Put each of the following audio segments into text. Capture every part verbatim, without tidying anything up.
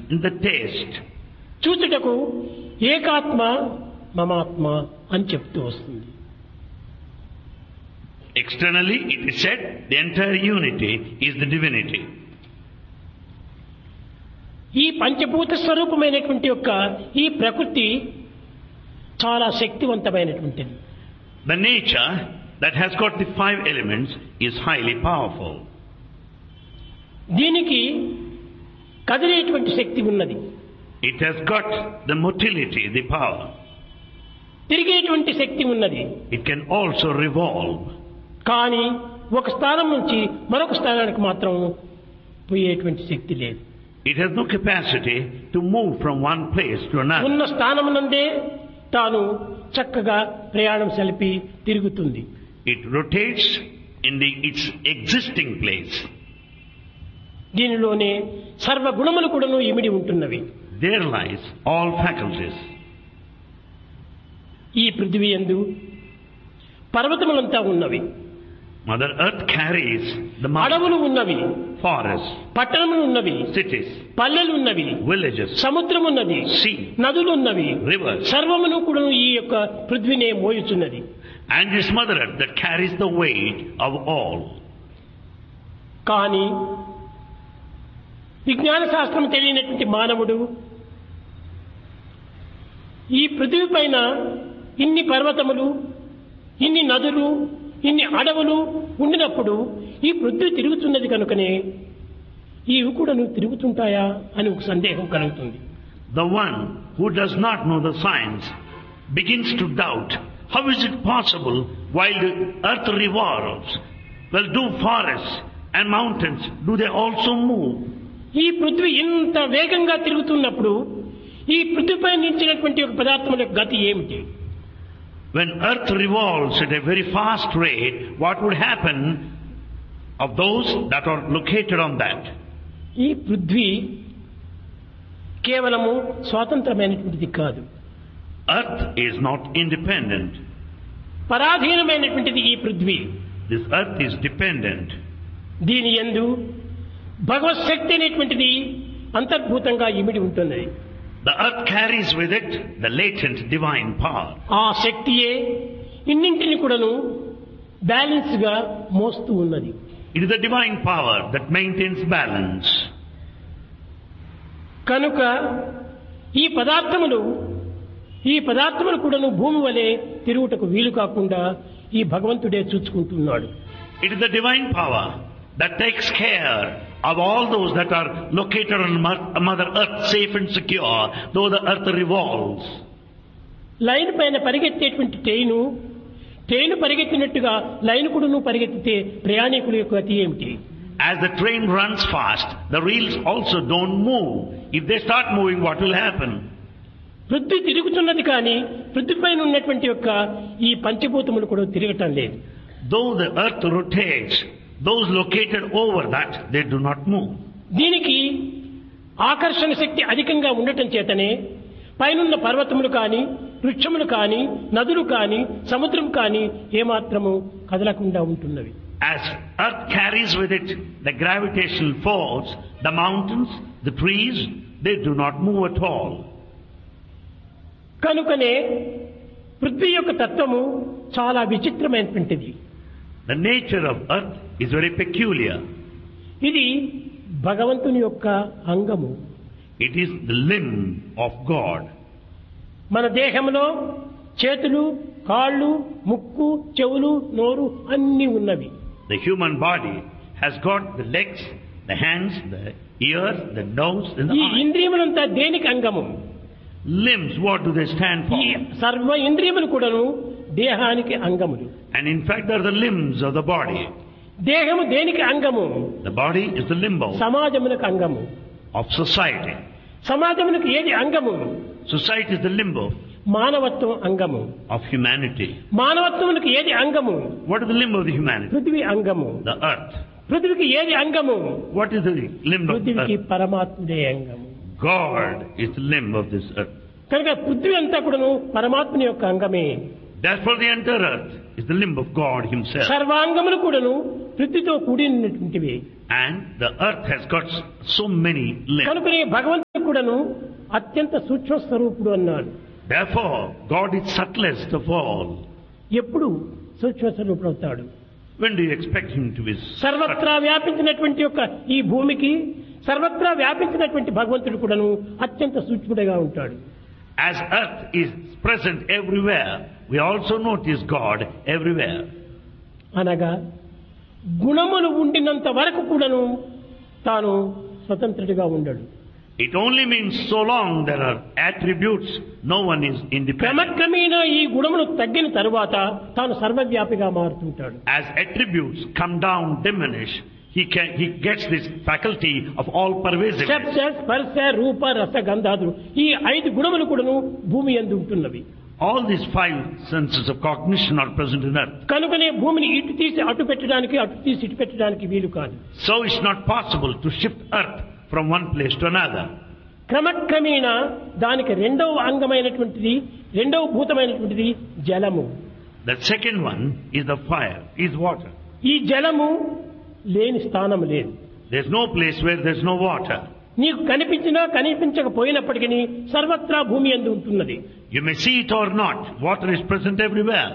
in the taste. చూచుటకు ఏకాత్మ మమాత్మ అని చెప్తూ వస్తుంది. Externally it is said the entire unity is the divinity. ఈ పంచభూత స్వరూపమైనటువంటి యొక్క ఈ ప్రకృతి చాలా శక్తివంతమైనటువంటిది. The nature that has got the five elements is highly powerful. దీనికి కదిలేటువంటి శక్తి ఉన్నది. It has got the motility, the power. తిరిగేటువంటి శక్తి ఉన్నది. It can also revolve. కానీ ఒక స్థానం నుంచి మరొక స్థానానికి మాత్రం పోయేటువంటి శక్తి లేదు. It has no capacity to move from one place to another. ఉన్న స్థానమునందే తాను చక్కగా ప్రయాణం సలిపి తిరుగుతుంది. It rotates in the its existing place. దీనిలోనే సర్వ గుణములు కూడాను ఇమిడి ఉంటున్నవి. There lies all faculties. ఈ పృథివీ యందు పర్వతములంతా ఉన్నవి. Mother Earth carries the అడవులు ఉన్నవి, forests, పట్టణములు ఉన్నవి, cities, పల్లెలు ఉన్నవి, villages, సముద్రం ఉన్నది, sea, నదులు ఉన్నవి. rivers. సర్వమును కూడా ఈ యొక్క పృథ్వీనే మోయుచున్నది. And this Mother Earth that carries the weight of all. కానీ విజ్ఞాన శాస్త్రం తెలియనటువంటి మానవుడు ఈ పృథివీ పైన ఇన్ని పర్వతములు, ఇన్ని నదులు, ఇన్ని అడవులు ఉండినప్పుడు ఈ పృథ్వీ తిరుగుతున్నది కనుకనే ఇవి కూడా నువ్వు తిరుగుతుంటాయా అని ఒక సందేహం కలుగుతుంది. The one who does not know the science begins to doubt, how is it possible while the earth revolves? Well, do forests and mountains, do they also move? ఈ పృథ్వీ ఇంత వేగంగా తిరుగుతున్నప్పుడు ఈ పృథ్వీపై నిలిచినటువంటి ఒక పదార్థముల యొక్క గతి ఏమిటి? When earth revolves at a very fast rate, what would happen of those that are located on that? ఈ పృథ్వీ కేవలము స్వాతంత్రమైనటువంటిది కాదు. Earth is not independent. పరాధీనమైనటువంటిది ఈ Prithvi. This earth is dependent. దీని యందు భగవత్ శక్తి అనేటువంటిది అంతర్భూతంగా ఇమిడి ఉంటున్నది. The earth carries with it the latent divine power. ఆ శక్తియే ఇన్నింటిని కూడాను బ్యాలెన్స్ గా మోస్తూ ఉన్నది. It is the divine power that maintains balance. కనుక ఈ పదార్థములు ఈ పదార్థములు కూడాను భూమి వలె తిరుగుటకు వీలు కాకుండా ఈ భగవంతుడే చూసుకుంటున్నాడు. It is the divine power that takes care of all those that are located on Mother Earth safe and secure, though the earth revolves. Line పైన పరిగెత్తేటువంటి ట్రైను ట్రైన్ పరిగెత్తినట్టుగా లైన్ కూడాను పరిగెత్తితే ప్రయాణికుల యొక్క గతి ఏమిటి? As the train runs fast, the rails also don't move. If they start moving, what will happen? Prithvi తిరుగుతున్నది కానీ పృథ్వీ పైన ఉన్నటువంటి యొక్క ఈ పంచభూతములు కూడా తిరగటం లేదు. Though the earth rotates, those located over that, they do not move. దీనికి ఆకర్షణ శక్తి అధికంగా ఉండటం చేతనే పైనున్న పర్వతములు కానీ, వృక్షములు కానీ, నదులు కానీ, సముద్రం కానీ ఏమాత్రము కదలకుండా ఉంటున్నవి. As earth carries with it the gravitational force, the mountains, the trees, they do not move at all. కనుకనే పృథ్వీ యొక్క తత్వము చాలా విచిత్రమైనటువంటిది. The nature of earth is very peculiar. ఇది భగవంతుని యొక్క అంగము. It is the limb of God. మన దేహంలో చేతులు, కాళ్ళు, ముక్కు, చెవులు, నోరు అన్నీ ఉన్నవి. The human body has got the legs, the hands, the ears, the nose, and the ఈ eyes. ఇంద్రియములంతా దేనికి అంగము? Limbs, what do they stand for? ఈ సర్వ ఇంద్రియములు కూడాను దేహానికి అంగములు. And in fact, they are the limbs of the body. దేహము దేనికి అంగము? The body is the limb సమాజమునకు అంగము. of society. సమాజమునకు ఏది అంగము? Society is the limb మానవత్వం అంగము. of humanity. మానవత్వమునకు ఏది అంగము? What is the limb of the humanity? Prithvi అంగము. The earth. పృథ్వీకి ఏది అంగము? What is the limb of the పృథ్వీకి earth? పరమాత్ముడే అంగము. God is the limb of this earth. కనుక పృథ్వీ అంతా కూడాను పరమాత్ముని యొక్క అంగమే. Therefore the entire earth is the limb of God himself. సర్వాంగములు కూడాను పృథ్వీతో కూడినటువంటివి. And the earth has got so many limbs. కనుకనే భగవంతుడు కూడాను అత్యంత సూక్ష్మ స్వరూపుడు అన్నాడు. Therefore, God is subtlest of all. ఎప్పుడు సూక్ష్మ స్వరూపుడు అవుతాడు? When do you expect him to be సర్వత్రా వ్యాపించినటువంటి యొక్క ఈ భూమికి సర్వత్రా వ్యాపించినటువంటి భగవంతుడు కూడాను అత్యంత సూక్ష్ముడిగా ఉంటాడు. As earth is present everywhere, we also notice God everywhere. అనగా గుణములు ఉండినంత వరకు కూడాను తాను స్వతంత్రుడిగా ఉండడు. It only means so long there are attributes, no one is independent. క్రమక్రమేణా ఈ గుణములు తగ్గిన తరువాత తాను సర్వవ్యాపిగా మారుతుంటాడు. As attributes come down, diminish, he can he gets this faculty of all pervasiveness. శబ్ద స్పర్శ రూప రస గంధాదులు ఈ ఐదు గుణములు కూడాను భూమి యందు ఉంటున్నవి. All these five senses of cognition are present in earth. కనుకనే భూమిని ఇటు తీసి అటు పెట్టడానికి అటు తీసి ఇటు పెట్టడానికి వీలు కాదు. So it's not possible to shift earth from one place to another. క్రమక్రమేణా దానికి రెండవ అంగమైనటువంటిది రెండవ భూతమైనటువంటిది జలము. The second one is the fire, is water. ఈ జలము లేని స్థానం లేదు. There's no place where there's no water. నీకు కనిపించినా కనిపించకపోయినప్పటికీ సర్వత్రా భూమి యందు ఉంటున్నది. You may see it or not, water is present everywhere.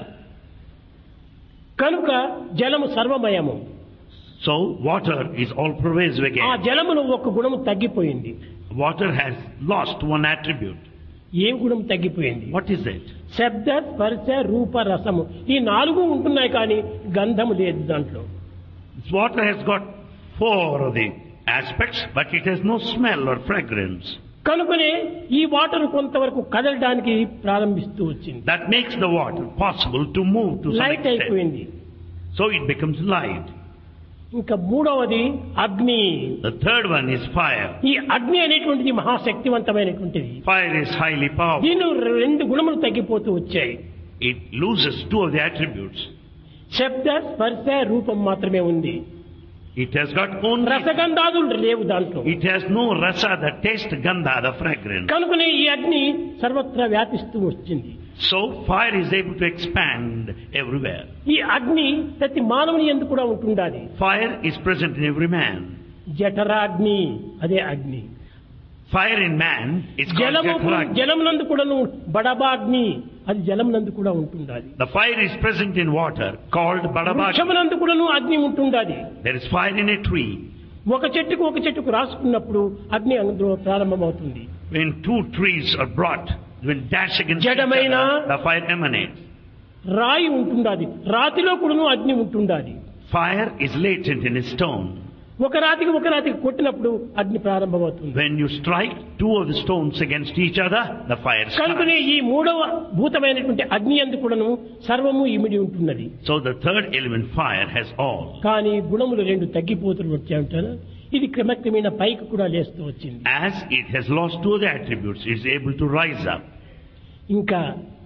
కనుక జలము సర్వమయము. So water is all pervasive ఆ again. జలములో ఒక గుణము తగ్గిపోయింది. Water has lost one attribute. ఏం గుణం తగ్గిపోయింది? What is it? శబ్ద స్పర్శ రూప రసము ఈ నాలుగు ఉంటున్నాయి కానీ గంధము లేదు దాంట్లో. This water has got four of the aspects, but it has no smell or fragrance. కనుకనే ఈ వాటర్ కొంతవరకు కదలడానికి ప్రారంభిస్తూ వచ్చింది. That makes the water possible to move to some light extent. అయిపోయింది. So it becomes light. ఇంకా మూడవది అగ్ని. The third one is fire. ఈ అగ్ని అనేటువంటిది మహాశక్తివంతమైనటువంటిది. Fire is highly powerful. దీనిలో రెండు గుణములు తగ్గిపోతూ వచ్చాయి. It loses two of the attributes. శబ్ద స్పర్శ రూపం మాత్రమే ఉంది. It has got only, రసగంధాదులు లేవు దాంట్లో. it has no rasa, the taste, gandha, the fragrance. కనుకనే ఈ అగ్ని సర్వత్రా వ్యాపిస్తూ వచ్చింది. So fire is able to expand everywhere. ఈ అగ్ని ప్రతి మానవుని యందు కూడా ఉంటుండాలి. Fire is present in every man. జఠరాగ్ని అదే అగ్ని. Fire in man is called జలము Jatragni. జలమునందు కూడాను బడబాగ్ని అది జలమునందు కూడా ఉంటుండాలి. The fire is present in water called Badabagni. వృక్షమునందు కూడాను అగ్ని ఉంటుండాలి. There is fire in a tree. ఒక చెట్టుకు ఒక చెట్టుకు రాసుకున్నప్పుడు అగ్ని అందులో ప్రారంభమవుతుంది. When two trees are brought, when dash against each జడమైన other, the fire emanates. రాయి ఉంటుండాలి. రాతిలో కూడాను అగ్ని ఉంటుండాలి. Fire is latent in a stone. ఒక రాతికి ఒక రాతికి కొట్టినప్పుడు అగ్ని ప్రారంభమవుతుంది. When you strike two of the stones against each other, the fire కనుకనే starts. ఈ మూడవ భూతమైనటువంటి అగ్ని యందు కూడాను సర్వము ఇమిడి ఉంటున్నది. So the third element, fire, has all. కానీ గుణములు రెండు తగ్గిపోతూ వచ్చాయంటారు. ఇది క్రమక్రమేణ పైకి కూడా లేస్తూ వచ్చింది. As it has lost two of the attributes, it is able to rise up. ఇంకా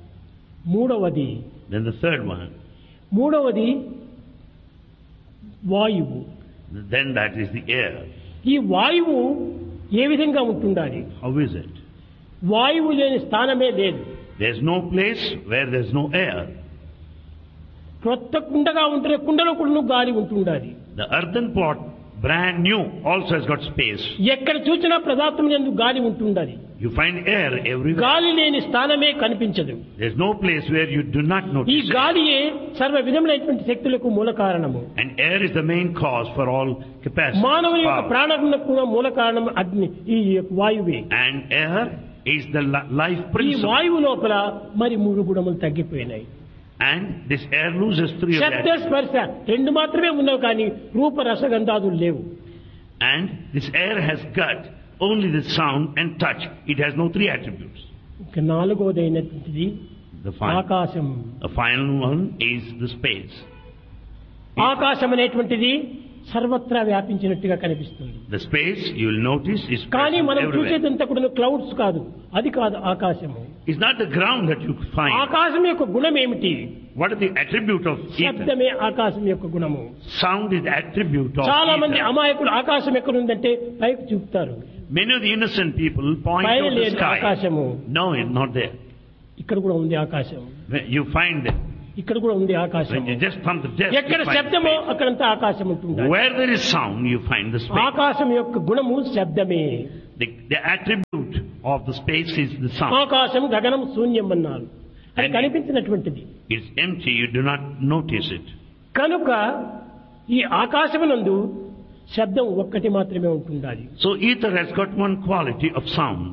మూడవది Then the third one, మూడవది వాయువు. then that is the air. ఈ వాయువు ఏ విధంగా ఉంటుండాలి? How is it? వాయువు లేని స్థానమే లేదు. There's no place where there's no air. క్రొత్త కుండగా ఉంటే కుండలో కూడా గాలి ఉంటుండాలి. The earthen pot, brand new, also has got space. ఎక్కడ చూసినా పదార్థం యందు గాలి ఉంటుండాలి. You find air everywhere. గాలి లేని స్థానమే కనిపించదు. There's no place where you do not ఈ notice it. గాలియే సర్వ విధములైనటువంటి శక్తులకు మూల కారణము. And air is the main cause for all capacity. మానవుని యొక్క power. ప్రాణములకు కూడా మూల కారణం అగ్ని ఈ వాయువే. And air is the li- life ఈ principle. వాయువు లోపల మరి మూడు గుణములు తగ్గిపోయినాయి. And this air loses three of శబ్ద that. స్పర్శ రెండు మాత్రమే ఉన్నావు కానీ రూప రసగంధాదులు లేవు. And this air has got only the sound and touch. It has no three attributes. ఇక నాలుగోదైనటువంటిది The final, ఆకాశం. the final one is the space. ఆకాశం అనేటువంటిది సర్వత్రా వ్యాపించినట్టుగా కనిపిస్తుంది. The space, you will notice, is కానీ present మనం everywhere. చూసేదంతా కూడా clouds కాదు, అది కాదు ఆకాశము. It's not the ground that you find. ఆకాశం యొక్క గుణం ఏమిటి? What is the attribute of ether? శబ్దమే ఆకాశం యొక్క గుణము. Sound is the attribute of చాలా మంది ether. అమాయకులు ఆకాశం ఎక్కడుందంటే పైకి చూపుతారు. Many of the innocent people point పైన to the లేదు sky. ఆకాశము. No, it's not there. ఇక్కడ కూడా ఉంది ఆకాశం. When you find it. ఇక్కడ కూడా ఉంది ఆకాశం. When you just from the depth, ఎక్కడ you find శబ్దమో space. అక్కడంతా ఆకాశం ఉంటుంది. Where there is sound, you find the space. ఆకాశం యొక్క గుణము శబ్దమే. The, the attribute of the space is the sound. ఆకాశం గగనం శూన్యం అన్నారు. అది కనిపించినటువంటిది. It's empty, you do not notice it. కనుక ఈ ఆకాశమునందు శబ్దం ఒక్కటి మాత్రమే ఉంటుండాలి. So ether has got one quality of sound.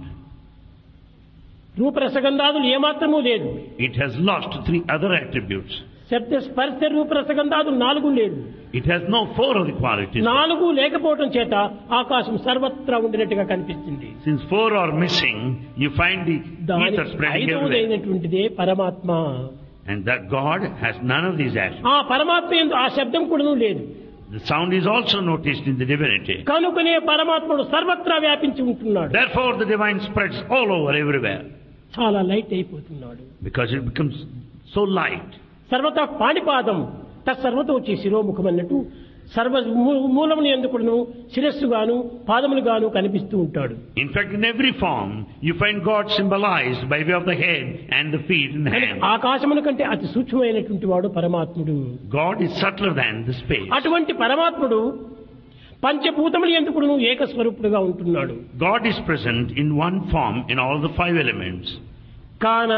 రూపరసగంధాదులు ఏమాత్రమూ లేదు. It has lost three other attributes. శబ్ద స్పర్శ రూపరసగంధాదులు నాలుగు లేదు. It has no four of the qualities. నాలుగు లేకపోవడం చేత ఆకాశం సర్వత్రా ఉండినట్టుగా కనిపిస్తుంది. Since four are missing, you find the ether spreading everywhere. ఐదవదైనటువంటిదే పరమాత్మ. And that God has none of these attributes. ఆ పరమాత్మ యందు ఆ శబ్దం కూడాను లేదు. The sound is also noticed in the divinity. కనుకనే పరమాత్ముడు సర్వత్రా వ్యాపించి ఉంటున్నాడు. Therefore the divine spreads all over everywhere. చాలా లైట్ అయిపోతున్నాడు. Because it becomes so light. సర్వత పాణిపాదం తత్సర్వతో వచ్చి శిరోముఖం అన్నట్టు సర్వ మూలముని ఎందుకును శిరస్సుగాను పాదములుగాను కనిపిస్తూ ఉంటాడు. In fact, in every form you find God symbolized by way of the head and the feet and hands. ఆకాశముల కంటే అతి సూక్ష్మమైనటువంటి వాడు పరమాత్ముడు. God is subtler than the space. అటువంటి పరమాత్ముడు పంచభూతములు ఎందుకును ఏకస్వరూపుడుగా ఉంటున్నాడు. God is present in one form in all the five elements. కాన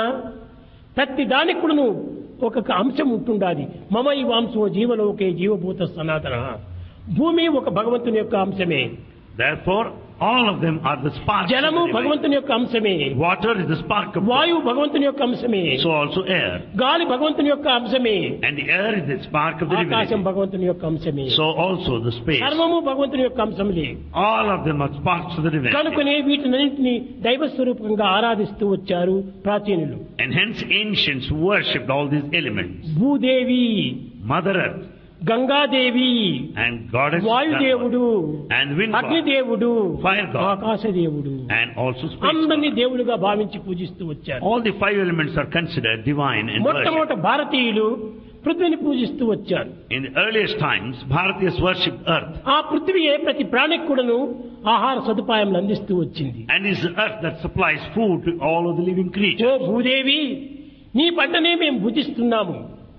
ప్రతి దానికి కూడాను ఒక అంశం ఉంటుండాలి. మమ ఈ వాంశో జీవలోకే జీవభూత సనాతన. భూమి ఒక భగవంతుని యొక్క అంశమే. Therefore all of them are the sparks. జలము భగవంతుని యొక్క అంశమే. Water is the spark of వాయువు భగవంతుని యొక్క అంశమే. So also air. గాలి భగవంతుని యొక్క అంశమే. And the air is the spark of the divinity. ఆకాశం భగవంతుని యొక్క అంశమే. So also the space. సర్వము భగవంతుని యొక్క అంశములే. All of them are sparks of the divinity. కనుకనే వీటినన్నింటినీ దైవ స్వరూపంగా ఆరాధిస్తూ వచ్చారు ప్రాచీనులు. And hence ancients worshipped all these elements. Bhudevi, Mother Earth, Gangadevi, and goddess వాయుదేవుడు, and wind god, అగ్నిదేవుడు, fire god, ఆకాశదేవుడు, and also space అందరినీ god. దేవులుగా భావించి పూజిస్తూ వచ్చారు. All the five elements are considered divine and worshipped. మొట్టమొదట భారతీయులు పృథ్వీని పూజిస్తూ వచ్చారు. In the earliest times, Bharatiyas worshipped earth. ఆ పృథ్వీయే ప్రతి ప్రాణికి కూడాను ఆహార సదుపాయం అందిస్తూ వచ్చింది. And it's the earth that supplies food to all of the living oh creatures. Bhudevi, నీ పంటనే మేము భుజిస్తున్నాము.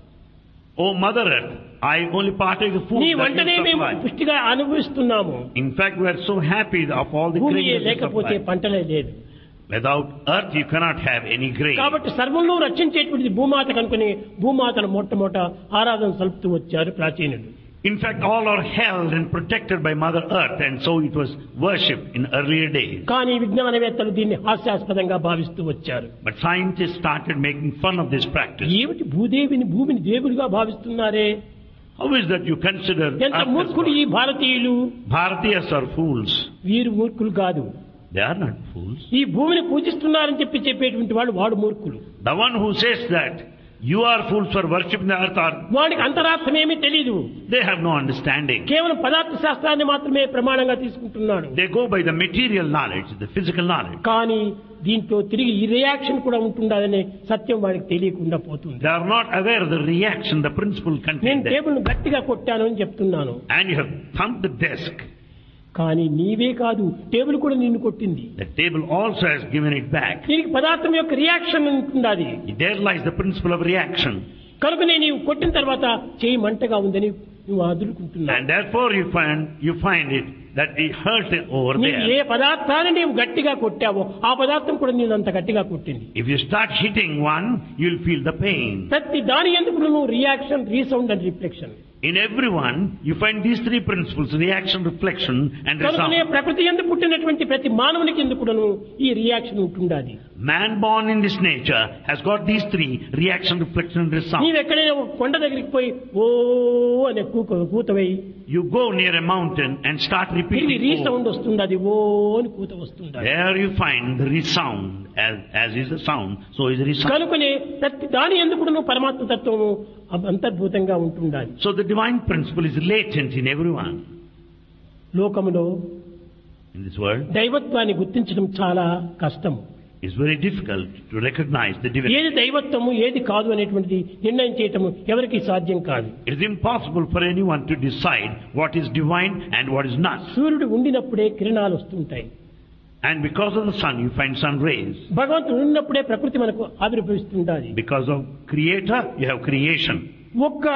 Oh Mother Earth, I only partake of food నీ that వంటనే you మేము supply. పుష్టిగా అనుభవిస్తున్నాము. In fact, we are so happy of all the భూమియే grain that you లేకపోతే supply. పంటలే లేదు. Without earth, you cannot have any grain. కాబట్టి సర్వంలో రక్షించేటువంటిది భూమాత కనుకొని భూమాతను మొట్టమొదట ఆరాధన సలుపుతూ వచ్చారు ప్రాచీనులు. In fact, all are held and protected by Mother Earth, and so it was worshipped in earlier days. కానీ విజ్ఞానవేత్తలు దీన్ని హాస్యాస్పదంగా భావిస్తూ వచ్చారు. But scientists started making fun of this practice. ఏమిటి భూదేవిని భూమిని దేవుడిగా భావిస్తున్నారే? How is that you consider ఎంత earth as మూర్ఖులు ఈ God? భారతీయులు. Bharatiyas are fools. వీరు మూర్ఖులు కాదు. They are not fools. ఈ భూమిని పూజిస్తున్నారని చెప్పి చెప్పేటువంటి వాడు వాడు మూర్ఖులు. The one who says that you are fools for worshipping the earth, are వాడికి అంతరార్థం ఏమీ తెలియదు. they have no understanding. కేవలం పదార్థ శాస్త్రాన్ని మాత్రమే ప్రమాణంగా తీసుకుంటున్నాడు. They go by the material knowledge, the physical knowledge. కానీ దీంట్లో తిరిగి ఈ రియాక్షన్ కూడా ఉంటుందనే సత్యం వాడికి తెలియకుండా పోతుంది. They are not aware of the reaction, the principle నేను contained there. టేబుల్ గట్టిగా కొట్టాను అని చెప్తున్నాను. And you have thumped the desk. కానీ నీవే కాదు, టేబుల్ కూడా నిన్ను కొట్టింది. The table also has given it back. దీనికి పదార్థం యొక్క రియాక్షన్ ఉంటుండాలి. There lies the principle of reaction. కనుకనే నీవు కొట్టిన తర్వాత చేయి మంటగా ఉందని నువ్వు అదురుకుంటున్నావు. And therefore you find you find it that it hurt it over నీవు ఏ there. పదార్థాన్ని నీవు గట్టిగా కొట్టావో ఆ పదార్థం కూడా నేను అంత గట్టిగా కొట్టింది. If you start hitting one, you'll feel the pain. ప్రతి దాని ఎందుకు నువ్వు reaction, resound and reflection. In everyone, you find these three principles: reaction, reflection, and కనుకనే resound. ప్రకృతి ఎందుకు పుట్టినటువంటి ప్రతి మానవునికి ఎందుకును ఈ రియాక్షన్ ఉంటుండాలి. Man born in this nature has got these three: reaction, reflection, and resound. నీవు ఎక్కడైనా ఒక కొండ దగ్గరికి పోయి ఓ అనే కూక కూతవై You go near a mountain and start తిరిగి repeating. రీసౌండ్ వస్తుంది, అది ఓ అని కూత వస్తుంది. There you find the resound, as as is the sound, so is the resound. కనుకనే ప్రతి దాని ఎందుకును పరమాత్మ తత్వము అంతర్భూతంగా ఉంటుండాలి. So the divine principle is latent in everyone. లోకములో In this world, దైవత్వాన్ని గుర్తించడం చాలా కష్టం. it's very difficult to recognize the divinity. ఏది దైవత్వము ఏది కాదు అనేటువంటిది నిర్ణయం చేయటము ఎవరికి సాధ్యం కాదు. It is impossible for anyone to decide what is divine and what is not. సూర్యుడు ఉండినప్పుడే కిరణాలు వస్తుంటాయి. And because of the sun, you find sun rays. భగవంతుడు ఉన్నప్పుడే ప్రకృతి మనకు ఆవిర్భవిస్తుండాలి. Because of Creator, you have creation. ఒక్క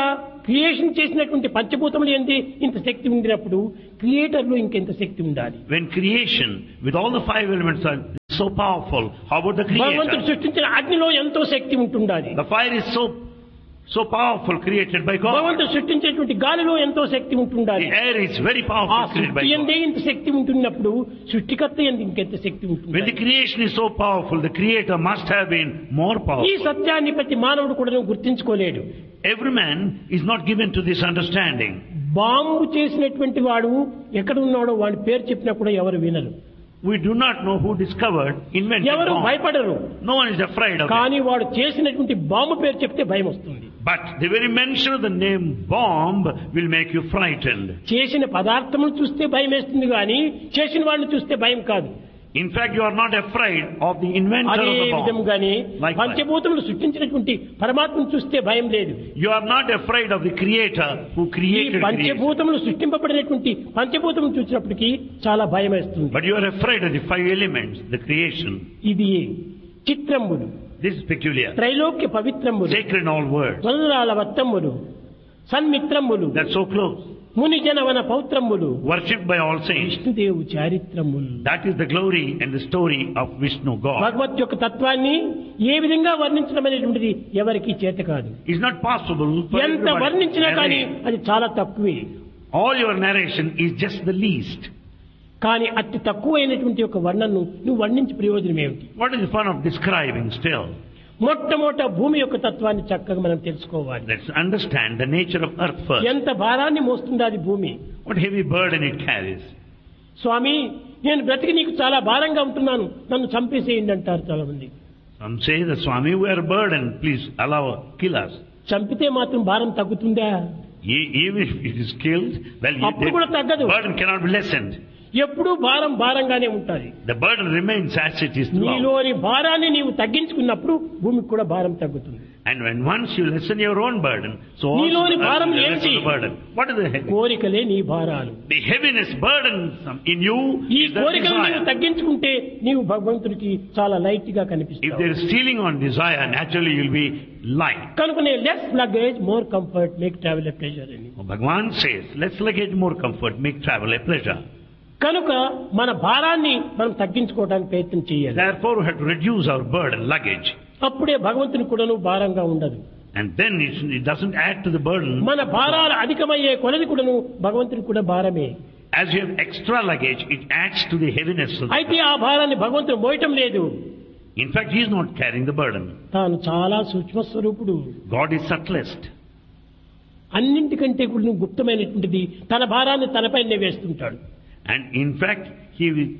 క్రియేషన్ చేసినటువంటి పంచభూతములు ఏంటి ఇంత శక్తి ఉండినప్పుడు క్రియేటర్ లో ఇంకెంత శక్తి ఉండాలి. When creation with all the five elements are so powerful, how about the భగవంతుడు creator? సృష్టించిన అగ్నిలో ఎంతో శక్తి ఉంటుండాలి. The fire is so so powerful, created by God. భగవంతుడు సృష్టించేటువంటి గాలిలో ఎంతో శక్తి ఉంటుండాలి. The air is very ఆ powerful, created by సృష్టి ఎందే God. ఇంత శక్తి ఉంటున్నప్పుడు సృష్టికర్త ఎందు ఇంకెంత శక్తి When ఉంటుంది. the creation is so powerful, the creator must have been more ఈ powerful. సత్యాన్ని ప్రతి మానవుడు కూడా గుర్తించుకోలేడు. Every man is not given to this understanding. Bomb చేసినటువంటి వాడు ఎక్కడ ఉన్నాడో వాడి పేరు చెప్పినా కూడా ఎవరు వినరు. We do not know who discovered, invented ఎవరు bomb. భయపడరు. No one is afraid of it. కానీ వాడు చేసినటువంటి బాంబు పేరు చెప్తే భయం వస్తుంది. But the very mention of the name bomb will make you frightened. చేసిన పదార్థమును చూస్తే భయం వేస్తుంది కానీ చేసిన వాడిని చూస్తే భయం కాదు. In fact, you are not afraid of the inventor అదే of the bomb. విధంగానే Likewise. పంచభూతములు సృష్టించినటువంటి పరమాత్మను చూస్తే భయం లేదు. You are not afraid of the creator who ఈ created creation. పంచభూతములు సృష్టింపబడినటువంటి పంచభూతములు చూసినప్పటికీ చాలా భయం వేస్తుంది. But you are afraid of the five elements, the creation. ఇది చిత్రములు, This is peculiar. Trailokya పవిత్రములు, Sacred in all words. వనరాల వత్తములు, సన్మిత్రములు, That's so close. మునిజనవన పౌత్రములు, Worshipped by all saints. విష్ణుదేవు చారిత్రములు. That is the glory and the story of Vishnu, God. భగవత్ యొక్క తత్వాన్ని ఏ విధంగా వర్ణించడం అనేటువంటిది ఎవరికీ చేత కాదు. It's not possible for ఎంత everybody to వర్ణించినా కానీ narrate. అది చాలా తక్కువే. All your narration is just the least. కానీ అతి తక్కువైనటువంటి ఒక వర్ణను నువ్వు వర్ణించి ప్రయోజనం ఏమిటి? What is the fun of describing still? మొట్టమొదట భూమి యొక్క తత్వాన్ని చక్కగా మనం తెలుసుకోవాలి. Let's understand the nature of earth first. ఎంత భారాన్ని మోస్తుంది అది భూమి. What heavy burden it carries. స్వామి, నేను బ్రతికి నీకు చాలా భారంగా ఉంటున్నాను, నన్ను చంపేసేయండి అంటారు చాలా మంది. Some say, the Swami, we are a burden, please allow, kill us. చంపితే మాత్రం భారం తగ్గుతుందా? E- even if it is killed, well, you- అప్పుడు కూడా తగ్గదు. the burden cannot be lessened. ఎప్పుడూ భారం భారంగానే ఉంటుంది. The burden remains as it is throughout. నీలోని భారాన్ని నీవు తగ్గించుకున్నప్పుడు భూమికి కూడా భారం తగ్గుతుంది. And when once you lessen your own burden, so also నీలోని the earth భారం will ఏమిటి? lessen the burden. What is the heavy? కోరికలే నీ భారాలు. The heaviness burdensome in you ఈ is the కోరికలు నీవు desire. తగ్గించుకుంటే నీవు భగవంతుడికి చాలా లైట్ గా If కనిపిస్తావు. there is stealing on desire, naturally you'll be light. కనుకనే less luggage more comfort make travel a pleasure అని. Bhagavan says, let's luggage more comfort, make travel a pleasure. కనుక మన భారాన్ని మనం తగ్గించుకోవడానికి ప్రయత్నం చేయాలి. Therefore, we have to reduce our burden, luggage. అప్పుడే భగవంతుని కూడాను భారంగా ఉండదు. And then it, it doesn't add to the burden. మన భారాలు అధికమయ్యే కొలది కూడాను భగవంతుని కూడా భారమే. As you have extra luggage, it adds to the heaviness of the అయితే ఆ భారాన్ని భగవంతుడు మోయటం లేదు. In fact, he is not carrying the burden. తాను చాలా సూక్ష్మ స్వరూపుడు. God is subtlest. అన్నింటికంటే కూడా గుప్తమైనటువంటిది తన భారాన్ని తనపైనే వేస్తుంటాడు. And in fact, he will,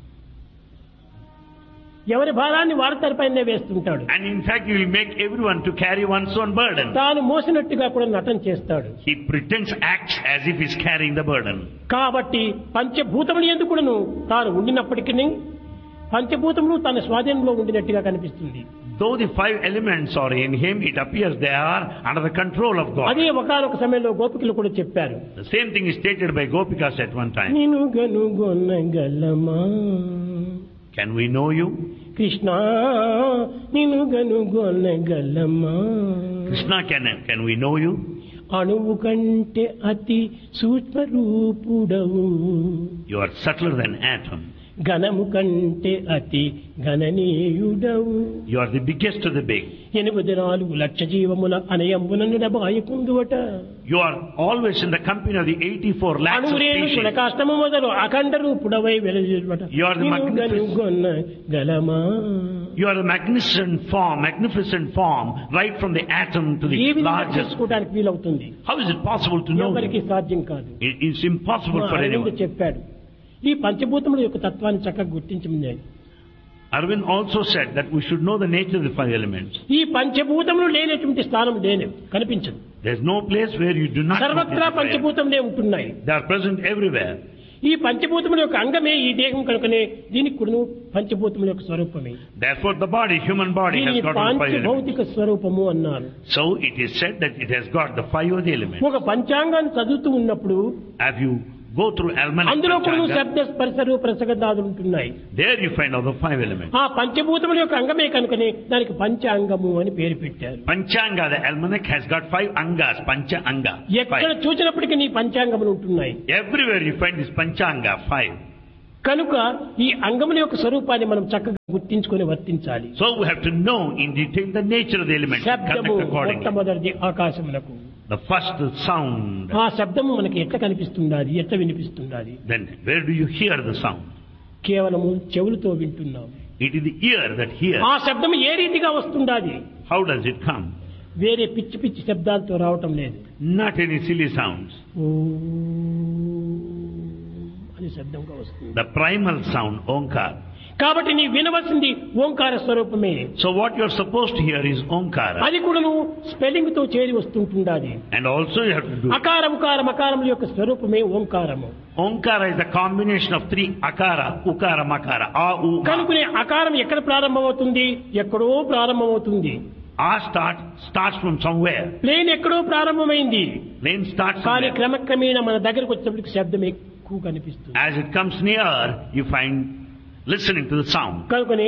ఎవరి భారాన్ని వారి తనపైనే వేస్తుంటాడు. and in fact, he will make everyone to carry one's own burden. తాను మోసినట్టుగా కూడా నటన చేస్తాడు. He pretends, acts as if he's carrying the burden. కాబట్టి పంచభూతములు ఎందుకు కూడాను తాను ఉండినప్పటికీ పంచభూతములు తన స్వాధీనంలో ఉండినట్టుగా కనిపిస్తుంది. Though the five elements are in him, it appears they are under the control of God. అదే ఒకానొక సమయంలో గోపికలు కూడా చెప్పారు. The same thing is stated by Gopikas at one time. నిన్ను గనుగొనగలమా Can we know you? Krishna, నిన్ను గనుగొనగలమా Krishna, can, can we know you? అణువు కంటే అతి సూక్ష్మ రూపుడవు, You are subtler than atom. ఘనము కంటే అతి గణనీయుడవు, You are the biggest of the big. ఎనిమిది నాలుగు లక్ష జీవముల అనయంబునను బాయకుందువట. You are always in the company of the eighty-four lakhs of అణువురేణు species. సునకాష్టము మొదలు అఖండ రూపుడవై వెలువట. You are the magnificent- గలమా You are a magnificent form, magnificent form, right from the atom to A the విధంగా largest. తెలుసుకోవడానికి వీలవుతుంది? How is it possible to know ఎవరికి you? సాధ్యం కాదు. It is impossible for Arvind anyone. చెప్పాడు, ఈ పంచభూతముల యొక్క తత్వాన్ని చక్కగా గుర్తించమని. Arvind also said that we should know the nature of the five elements. ఈ పంచభూతములు లేనటువంటి స్థానం లేని కనిపించదు. There is no place where you do not know సర్వత్రా the five elements. పంచభూతములే ఉంటున్నాయి. They are present everywhere. ఈ పంచభూతముల యొక్క అంగమే ఈ దేహం కనుకనే దీనికి కూడా పంచభూతముల యొక్క స్వరూపమే. Therefore, the body, human body, has దీనిని got all five elements. పాంచభౌతిక స్వరూపము అన్నారు. So it is said that it has got the five of the elements. ఒక పంచాంగాన్ని చదువుతూ ఉన్నప్పుడు As you go through almanac, అందులో కూడా Panchanga, శబ్ద స్పర్శ రూప రసగంధాదులు ఉంటున్నాయి. there you find all the five elements. ఆ పంచభూతముల యొక్క అంగమే కనుకనే దానికి పంచాంగము అని పేరు పెట్టారు. Panchanga, the almanac has got five angas, Pancha Anga. ఎక్కడ Five. చూసినప్పటికీ నీ పంచాంగములు ఉంటున్నాయి. Everywhere you find this Panchanga, five. కనుక ఈ అంగముల యొక్క స్వరూపాన్ని మనం చక్కగా గుర్తించుకొని వర్తించాలి. So we have to know in detail the nature of the elements and శబ్దము conduct accordingly. మొట్టమొదటిది ఆకాశమునకు. The first sound. ఆ శబ్దము మనకి ఎట్లా కనిపిస్తుండాలి, ఎట్లా వినిపిస్తుండాలి? Then where do you hear the sound? కేవలము చెవులతో వింటున్నాం. It is the ear that hears. ఆ శబ్దము ఏ రీతిగా వస్తుండాలి? How does it come? వేరే పిచ్చి పిచ్చి శబ్దాలతో రావటం లేదు. Not any silly sounds. అని శబ్దంగా వస్తుంది. The primal sound, Omkar. కాబట్టి నీ వినవలసింది ఓంకార స్వరూపమే. So what you are supposed to hear is Omkara. అది కూడా నువ్వు స్పెల్లింగ్ తో చేరి వస్తుంటుండాలి. And also you have to do. అకార ఉకార మకారముల యొక్క స్వరూపమే ఓంకారము. Omkara is the combination of three akara, ukara, makara. A, u, ma. కనుకనే అకారం ఎక్కడ ప్రారంభమవుతుంది? ఎక్కడో ప్రారంభమవుతుంది. A start starts from somewhere. Plane ఎక్కడో ప్రారంభమైంది. Plane starts కానీ somewhere. క్రమక్రమేణా మన దగ్గరకు వచ్చేప్పటికి శబ్దం ఎక్కువ కనిపిస్తుంది. As it comes near, you find listening to the sound. కనుకనే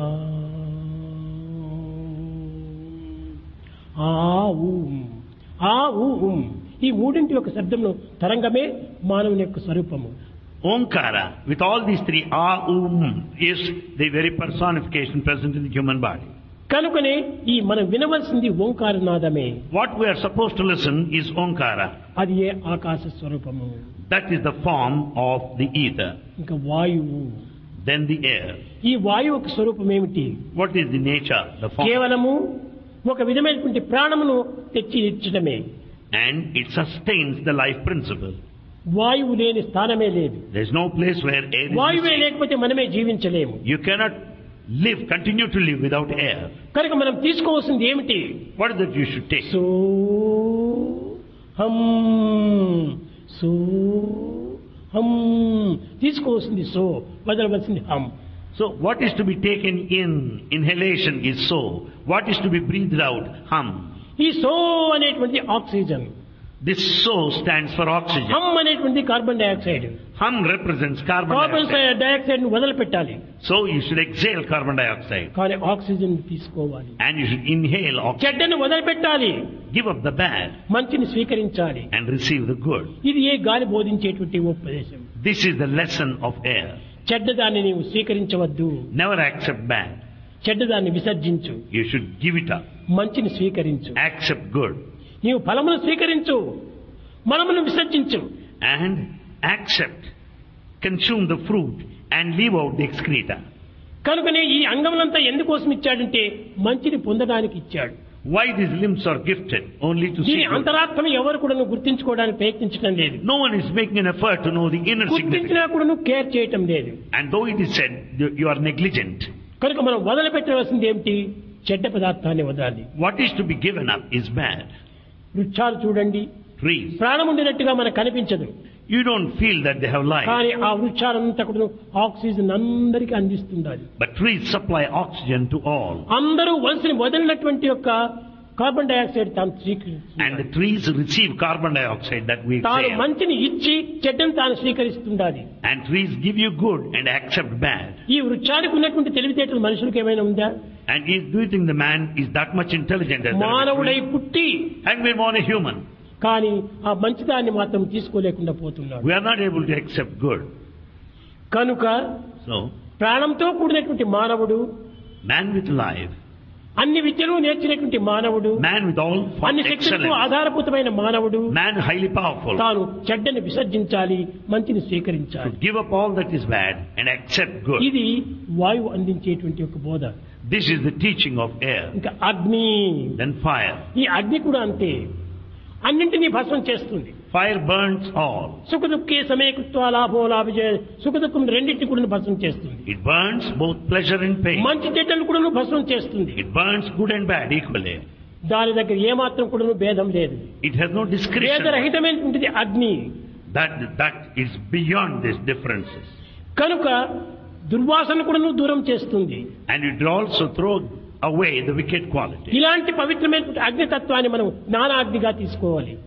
ఆ ఊ ఆ ఊ ఉం ఈ మూడింటి యొక్క శబ్దంలో తరంగమే మానవుని యొక్క స్వరూపము. Omkara, with all these three, A, U, M, is the very personification present in the human body. కనుకనే ఈ మనం వినవలసింది ఓంకార నాదమే. What we are supposed to listen is Omkara. అది ఏ ఆకాశ స్వరూపము. That is the form of the ether. ఇంకా వాయువు. Then the air. ఈ వాయువు యొక్క స్వరూపం ఏమిటి? What is the nature, the form? కేవలము ఒక విధమైనటువంటి ప్రాణమును తెచ్చి ఇచ్చడమే. And it sustains the life principle. వాయువు లేని స్థానమే లేదు. There is no place where air is వాయువే missing. లేకపోతే మనమే జీవించలేము. You cannot live, continue to live without air. కనుక మనం తీసుకోవాల్సింది ఏమిటి? What is that you should take? So హం సో హం తీసుకోవాల్సింది సో, వదలవలసింది హం. So what is to be taken in, inhalation is so. What is to be breathed out, hum. ఈ so అనేటువంటి oxygen, This so stands for oxygen. హమ్ అనేటువంటి carbon dioxide. Hum represents carbon carbon dioxide. Dioxide ను వదిలిపెట్టాలి. So you should exhale carbon dioxide. కానీ oxygen తీసుకోవాలి. And you should inhale oxygen. చెడ్డను వదిలిపెట్టాలి. Give up the bad మంచిని స్వీకరించాలి. and receive the good. ఇది ఏ గాలి బోధించేటువంటి ఉపదేశం. This is the lesson of air. చెడ్డదాన్ని నీవు స్వీకరించవద్దు. Never accept bad. చెడ్డదాన్ని విసర్జించు. You should give it up. మంచిని స్వీకరించు. Accept good. నీవు ఫలమును స్వీకరించు, మనమును విసర్జించు. And accept. Consume the fruit and leave out the excreta. కనుకనే ఈ అంగములంతా ఎందుకోసం ఇచ్చాడంటే మంచిని పొందడానికి ఇచ్చాడు. Why these limbs are gifted? Only to see దీని good. అంతరాత్మను ఎవరు కూడా గుర్తించుకోవడానికి ప్రయత్నించడం లేదు. No one is making an effort to know the inner గుర్తించినా significance. కూడా కేర్ చేయటం లేదు. And though it is said you you are negligent, కనుక మనం వదిలిపెట్టవలసింది ఏమిటి? చెడ్డ పదార్థాన్ని వదలాలి. what is to be given up is bad. వృక్షాలు చూడండి, Trees. ప్రాణం ఉండినట్టుగా మనకు కనిపించదు. You don't feel that they have life. కానీ ఆ వృక్షాలంతా కూడా ఆక్సిజన్ అందరికీ అందిస్తుండాలి. But trees supply oxygen to all. అందరూ వలసని వదిలినటువంటి యొక్క కార్బన్ డైఆక్సైడ్ తాను And స్వీకరిస్తుంది. the trees receive carbon dioxide that we తాను exhale. మంచిని ఇచ్చి చెడ్డను తాను స్వీకరిస్తుండాలి. And trees give you good and accept bad. ఈ వృక్షానికి ఉన్నటువంటి తెలివితేటలు మనుషులకు ఏమైనా ఉందా? And is, do you think the man is that much intelligent as the మానవుడై tree? పుట్టి And we're born a human. కానీ ఆ మంచిదాన్ని మాత్రం తీసుకోలేకుండా పోతున్నాడు. We are not able to accept good. కనుక So, ప్రాణంతో కూడినటువంటి మానవుడు, man with life, అన్ని విద్యలు నేర్చినటువంటి మానవుడు, man with all అన్ని శక్తులకు excellence, ఆధారభూతమైన మానవుడు man highly powerful, తాను చెడ్డని విసర్జించాలి, మంచిని స్వీకరించాలి. to give up all that is bad and accept good. ఇది వాయువు అందించేటువంటి ఒక బోధ. This is the teaching of air. ఇంకా అగ్ని, Then fire. ఈ అగ్ని కూడా అంతే, అన్నింటినీ భస్మం చేస్తుంది. Fire burns all. సుఖ దుఃఖే సమేకృత్వ లాభో లాభజయ, సుఖ దుఃఖం రెండింటిని కూడా భస్మం చేస్తుంది. It burns both pleasure and pain. మంచి చెడ్డలు కూడా భస్మం చేస్తుంది. It burns good and bad equally. దాని దగ్గర ఏమాత్రం కూడా భేదం లేదు. It has no discretion. భేదరహితమైనటువంటిది అగ్ని. That, that is beyond these differences. కనుక దుర్వాసన కూడా దూరం చేస్తుంది. And it will also throw away the wicked quality. ఇలాంటి పవిత్రమైనటువంటి అగ్నితత్వాన్ని మనం జ్ఞానాగ్నిగా తీసుకోవాలి. We,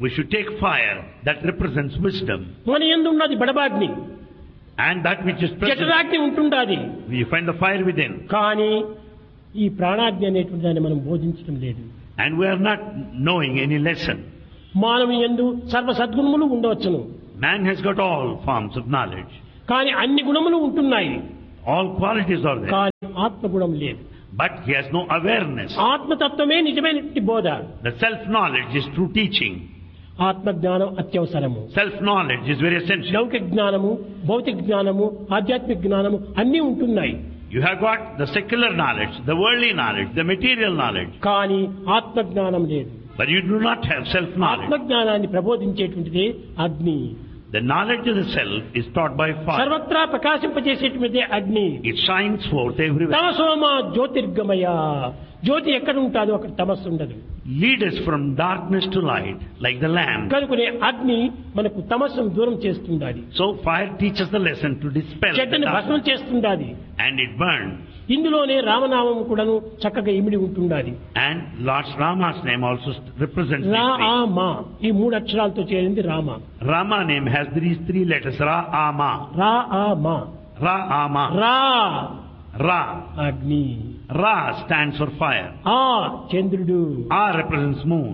We should take fire that represents wisdom. మన యందు ఉన్నది బడబాగ్ని, And that which is present, జఠరాగ్ని ఉంటుండాది. we find the fire within. కానీ ఈ ప్రాణాగ్ని అనేటువంటి దాన్ని మనం బోధించడం లేదు. And we are not knowing any lesson. మానవ యందు సర్వ సద్గుణములు ఉండవచ్చును, Man has got all forms of knowledge. కానీ అన్ని గుణములు ఉంటున్నాయి, All qualities are there. కానీ ఆత్మగుణం లేదు. But he has no awareness. ఆత్మతత్వమే నిజమైనటువంటి బోధ. The self-knowledge is true teaching. ఆత్మజ్ఞానం అత్యవసరము. Self-knowledge is very essential. లౌకిక జ్ఞానము, భౌతిక జ్ఞానము, ఆధ్యాత్మిక జ్ఞానము అన్నీ ఉంటున్నాయి. You have got the secular knowledge, the worldly knowledge, the material knowledge. కానీ ఆత్మజ్ఞానం లేదు. But you do not have self-knowledge. ఆత్మజ్ఞానాన్ని ప్రబోధించేటువంటిది అగ్ని. The knowledge of the self is taught by fire. సర్వత్రా ప్రకాశింపజేసేటువంటిది అగ్ని. It shines forth everywhere. తమసోమ జ్యోతిర్గమయ. జ్యోతి ఎక్కడ ఉంటుందో అక్కడ తమస్సు ఉండదు. Lead us from darkness to light, like the lamp. కనుకనే అగ్ని మనకు తమస్సును దూరం చేస్తుండాలి. So fire teaches the lesson to dispel the చెడ్డని భస్మం darkness. చేస్తుండాలి. And it burns. ఇందులోనే రామనామం కూడాను చక్కగా ఇమిడి ఉంటుండాలి. And Lord Rama's name also represents రా these ఆ three. మా ఈ మూడు అక్షరాలతో చేరింది Rama. Rama name has these three letters. Ra, Ama. రా ఆ మా. Ra, Ama. రా Ra. అగ్ని, Ra stands for fire. ఆ చంద్రుడు, A represents moon.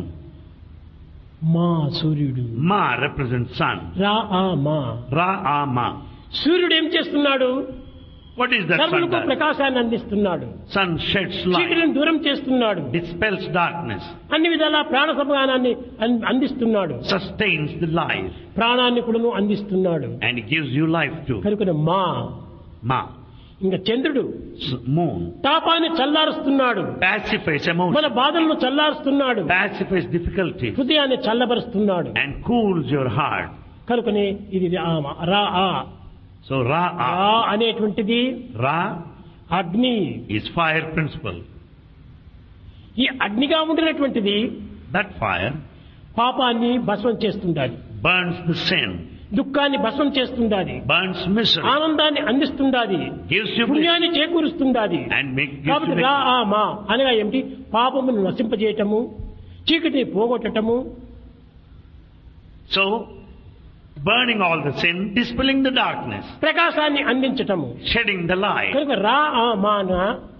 మా సూర్యుడు. Ma represents sun. రా ఆ మా. Ra, Ama. సూర్యుడు ఏం చేస్తున్నాడు? What is that sun సర్వులకు does? ప్రకాశాన్ని అందిస్తున్నాడు, Sun sheds light, చీకటిని దూరం చేస్తున్నాడు, dispels darkness, అన్ని విధాల ప్రాణ సమానాన్ని అన్- అందిస్తున్నాడు, sustains the life, ప్రాణాన్ని కూడాను అందిస్తున్నాడు. and it gives you life too. కనుక మా. Ma. ఇంకా చంద్రుడు S- Moon. తాపాన్ని చల్లారుస్తున్నాడు, Pacifies మన emotion, బాధలను చల్లారుస్తున్నాడు, pacifies difficulties, హృదయాన్ని చల్లబరుస్తున్నాడు. and cools your heart. కనుకనే ఇది రా రా ఆ. So Ra, రా A. అనేటువంటిది Ra అగ్ని. is fire principle. ఈ అగ్నిగా ఉండినటువంటిది That fire పాపాన్ని భస్మం చేస్తుండాలి, burns the sin, దుఃఖాన్ని భస్మం చేస్తుండాలి, burns misery, ఆనందాన్ని అందిస్తుండాలి, gives you bliss, పుణ్యాన్ని చేకూరుస్తుండాలి. and make, gives కాబట్టి you రా victory. ఆ మా అనగా ఏమిటి? పాపమును నశింపజేయటము, చీకటిని పోగొట్టటము, So, burning all the sin, dispelling the darkness, ప్రకాశాన్ని అందించటము. shedding the light. కనుక రా ఆ మాన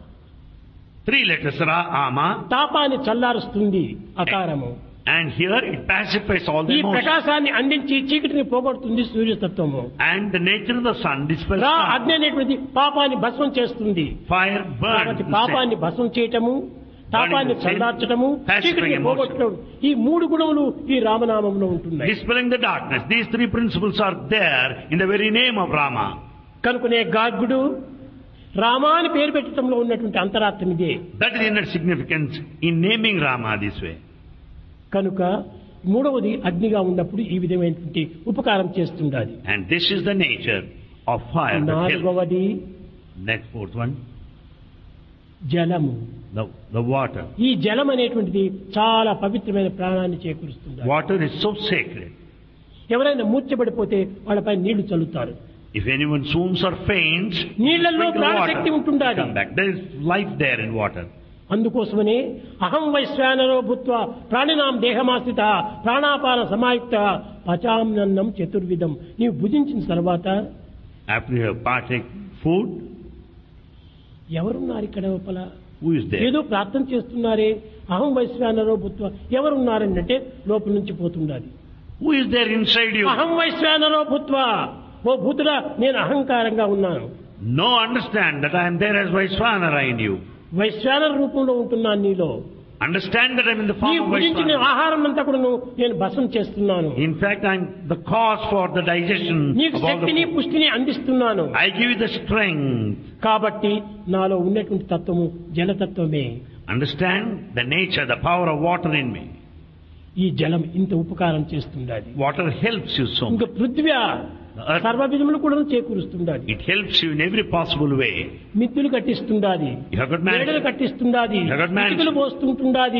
Three letters, Ra, Ama. తాపాన్ని చల్లారుస్తుంది అకారము. And here it pacifies all the ఈ emotions. ప్రకాశాన్ని అందించి చీకటిని పోగొడుతుంది సూర్యతత్వము. And the nature of the sun dispels రా darkness. అగ్ని అనేటువంటి పాపాన్ని భస్మం చేస్తుంది. Fire burns కాబట్టి the sin. పాపాన్ని భస్మం చేయటము, తాపాన్ని Burning the sin, చల్లార్చటము, pacifying చీకటిని emotion. పోగొట్టడం, ఈ మూడు గుణములు ఈ రామనామంలో ఉంటున్నాయి. Dispelling the darkness. These three principles are there in the very name of Rama. కనుకనే గార్గుడు రామా అని పేరు పెట్టడంలో ఉన్నటువంటి అంతరార్థం ఇదే. That is the inner significance in naming Rama this way. కనుక మూడవది అగ్నిగా ఉన్నప్పుడు ఈ విధమైనటువంటి ఉపకారం చేస్తుండాలి. And this is the nature of fire that helps. నాలుగవది Next fourth one, జలము. the, the water. ఈ జలం అనేటువంటిది చాలా పవిత్రమైన ప్రాణాన్ని చేకూరుస్తుంది. Water is so sacred. ఎవరైనా మూర్ఛపడిపోతే వాళ్ళపై నీళ్లు చల్లుతారు. If anyone swoons or faints, నీళ్లలో sprinkle ప్రాణశక్తి water. ఉంటుండాలి. Come back. There is life there in water. అందుకోసమనే అహం వైశ్వానరో భూత్వా ప్రాణినాం దేహమాశ్రిత ప్రాణాపాన సమాయుక్త పచామ్నన్నం చతుర్విధం. నీవు భుజించిన తర్వాత After you have partake food, ఎవరున్నారు ఇక్కడ లోపల? who is there? ఏదో ప్రార్థన చేస్తున్నారే, అహం వైశ్వానరో భూత్వా ఎవరున్నారని అంటే లోపల నుంచి పోతుండాలి. Who is there inside you? అహం వైశ్వానరో భూత్వా, ఓ భూతుడా నేను అహంకారంగా ఉన్నాను. No, understand that I am there as Vaishvanara in you. వైశ్వానర రూపంలో ఉంటున్నాను నీలో. Understand that I am in the నీ form of భుజించిన Vaishvanara. ఆహారం అంతా కూడా నేను భస్మం చేస్తున్నాను. In fact, I am the cause for the digestion నీకు of all శక్తిని the food. పుష్టిని అందిస్తున్నాను. I give you the strength. కాబట్టి నాలో ఉన్నటువంటి తత్వము జలతత్వమే. Understand the nature, the power of water in me. ఈ జలం ఇంత ఉపకారం చేస్తుండాలి. Water helps you so ఇంకా much. పృథ్వీ earth- సర్వ విధములు కూడా చేకూరుస్తుండాలి. It helps you in every possible way. మిత్తులు కట్టిస్తుండాది, You have got మేడలు management. కట్టిస్తుండాది, You have got management. ఇటుకలు పోస్తుంటుండాది.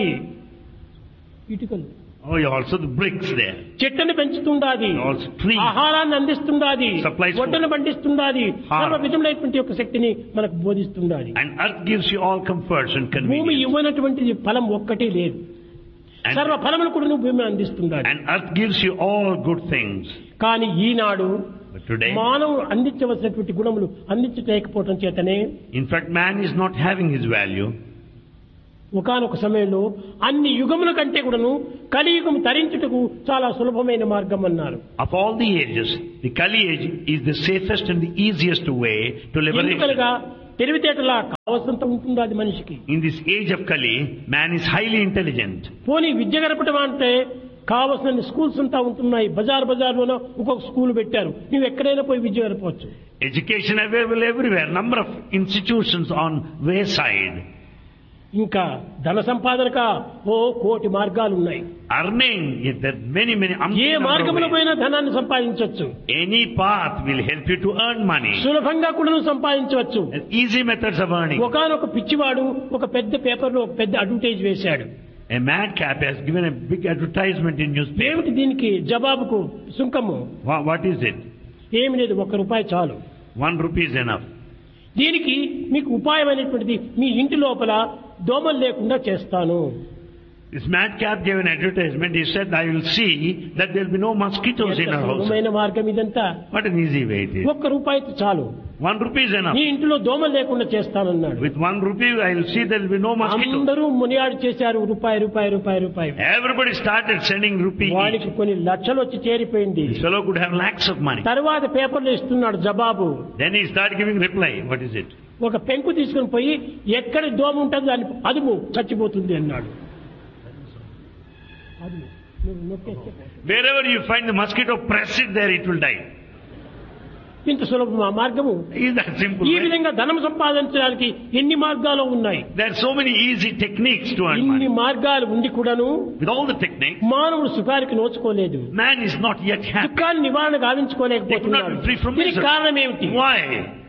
ఇటుకలు Oh, you also the bricks there. చెట్లను పెంచుతుండాది, Also trees. ఆహారాన్ని అందిస్తుండాది, Supplies food. ఒడ్డును పండిస్తుండాది, Harm. సర్వ విధములైనటువంటి యొక్క శక్తిని మనకు బోధిస్తుండాలి. And earth gives you all comforts and భూమి convenience. ఇవ్వనటువంటి ఫలం ఒక్కటే లేదు. సర్వ ఫలములు కూడా నువ్వు భూమి అందిస్తున్నాడు. And earth gives you all good things. కానీ ఈనాడు But today, మానవుడు అందించవలసినటువంటి గుణములు అందించలేకపోవటం చేతనే in fact, man is not having his value. ఒకానొక సమయంలో అన్ని యుగముల కంటే కూడాను కలియుగం తరించుటకు చాలా సులభమైన మార్గం అన్నారు. Of all the ages, the Kali age is the safest and the easiest way to liberation. ఎందుకనగా తెలివితేటలా కావలసినంత ఉంటుంది అది మనిషికి. In this age of Kali, man is highly intelligent. పోనీ విద్య గడపటం అంటే కావలసిన స్కూల్స్ అంతా ఉంటున్నాయి. బజార్ బజార్లోనో ఒక్కొక్క స్కూల్ పెట్టారు. నువ్వు ఎక్కడైనా పోయి విద్య గడపవచ్చు. Education available everywhere. Number of institutions on wayside. ఇంకా ధన సంపాదనక ఓ కోటి మార్గాలు ఉన్నాయి. Earning, there are many, many. ఏ మార్గంలో పోయినా ధనాన్ని సంపాదించవచ్చు. Any path will help you to earn money. సులభంగా కూడా సంపాదించవచ్చు. Easy methods of earning. ఒకానొక పిచ్చివాడు ఒక పెద్ద పేపర్లో ఒక పెద్ద అడ్వర్టైజ్ వేశాడు. A madcap has given a big advertisement in newspaper. ఏమిటి దీనికి జవాబుకు సుంకము? Wha- What is it? ఏమి లేదు, ఒక్క రూపాయి చాలు. One rupee is enough. దీనికి మీకు ఉపాయమైనటువంటిది మీ ఇంటి లోపల దోమలు లేకుండా చేస్తాను. This madcap gave an advertisement. He said, I will see that there will be no mosquitoes in our house. సులభమైన మార్గం ఇదంతా. What an easy way it is. ఒక్క రూపాయి చాలు. One rupee is enough. నీ ఇంటిలో దోమలు లేకుండా చేస్తానన్నాడు. With one rupee, I will see there will be no mosquitoes. అందరూ మునియాడు చేశారు. రూపాయి రూపాయి రూపాయి రూపాయి. Everybody started sending rupee. వాడికి కొన్ని లక్షలు వచ్చి చేరిపోయింది. This fellow could have lakhs of money. తర్వాత పేపర్లు ఇస్తున్నాడు జవాబు. Then he started giving reply. What is it? ఒక పెంకు తీసుకుని పోయి ఎక్కడ దోమ ఉంటుందో దాన్ని అదుము చచ్చిపోతుంది అన్నాడు. అదుము. నువ్వు నొక్కేస్తే Wherever you find the mosquito, press it there, it will die. ఇంత సులభం ఆ మార్గము. Is that simple? ఈ Right? విధంగా ధనం సంపాదించడానికి ఎన్ని మార్గాలు ఉన్నాయి. There are so many easy techniques to earn ఇన్ని money. మార్గాలు ఉండి కూడాను With all the techniques, మానవుడు సుఖానికి నోచుకోలేదు. man is not yet happy. దుఃఖాన్ని నివారణ They could not గావించుకోలేకపోతున్నాడు. be free from దీనికి misery. కారణం ఏమిటి? Why?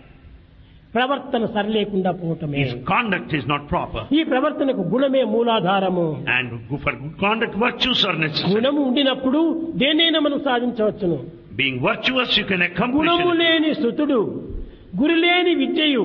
ప్రవర్తన సరిలేకుండా పోవటమే. His conduct is not proper. ఈ ప్రవర్తనకు గుణమే మూలాధారము. And for good conduct, virtues are necessary. గుణము ఉండినప్పుడు దేనైనా మనం సాధించవచ్చును. Being virtuous, you can accomplish గుణము it. లేని స్తుతుడు గురి లేని విద్యయు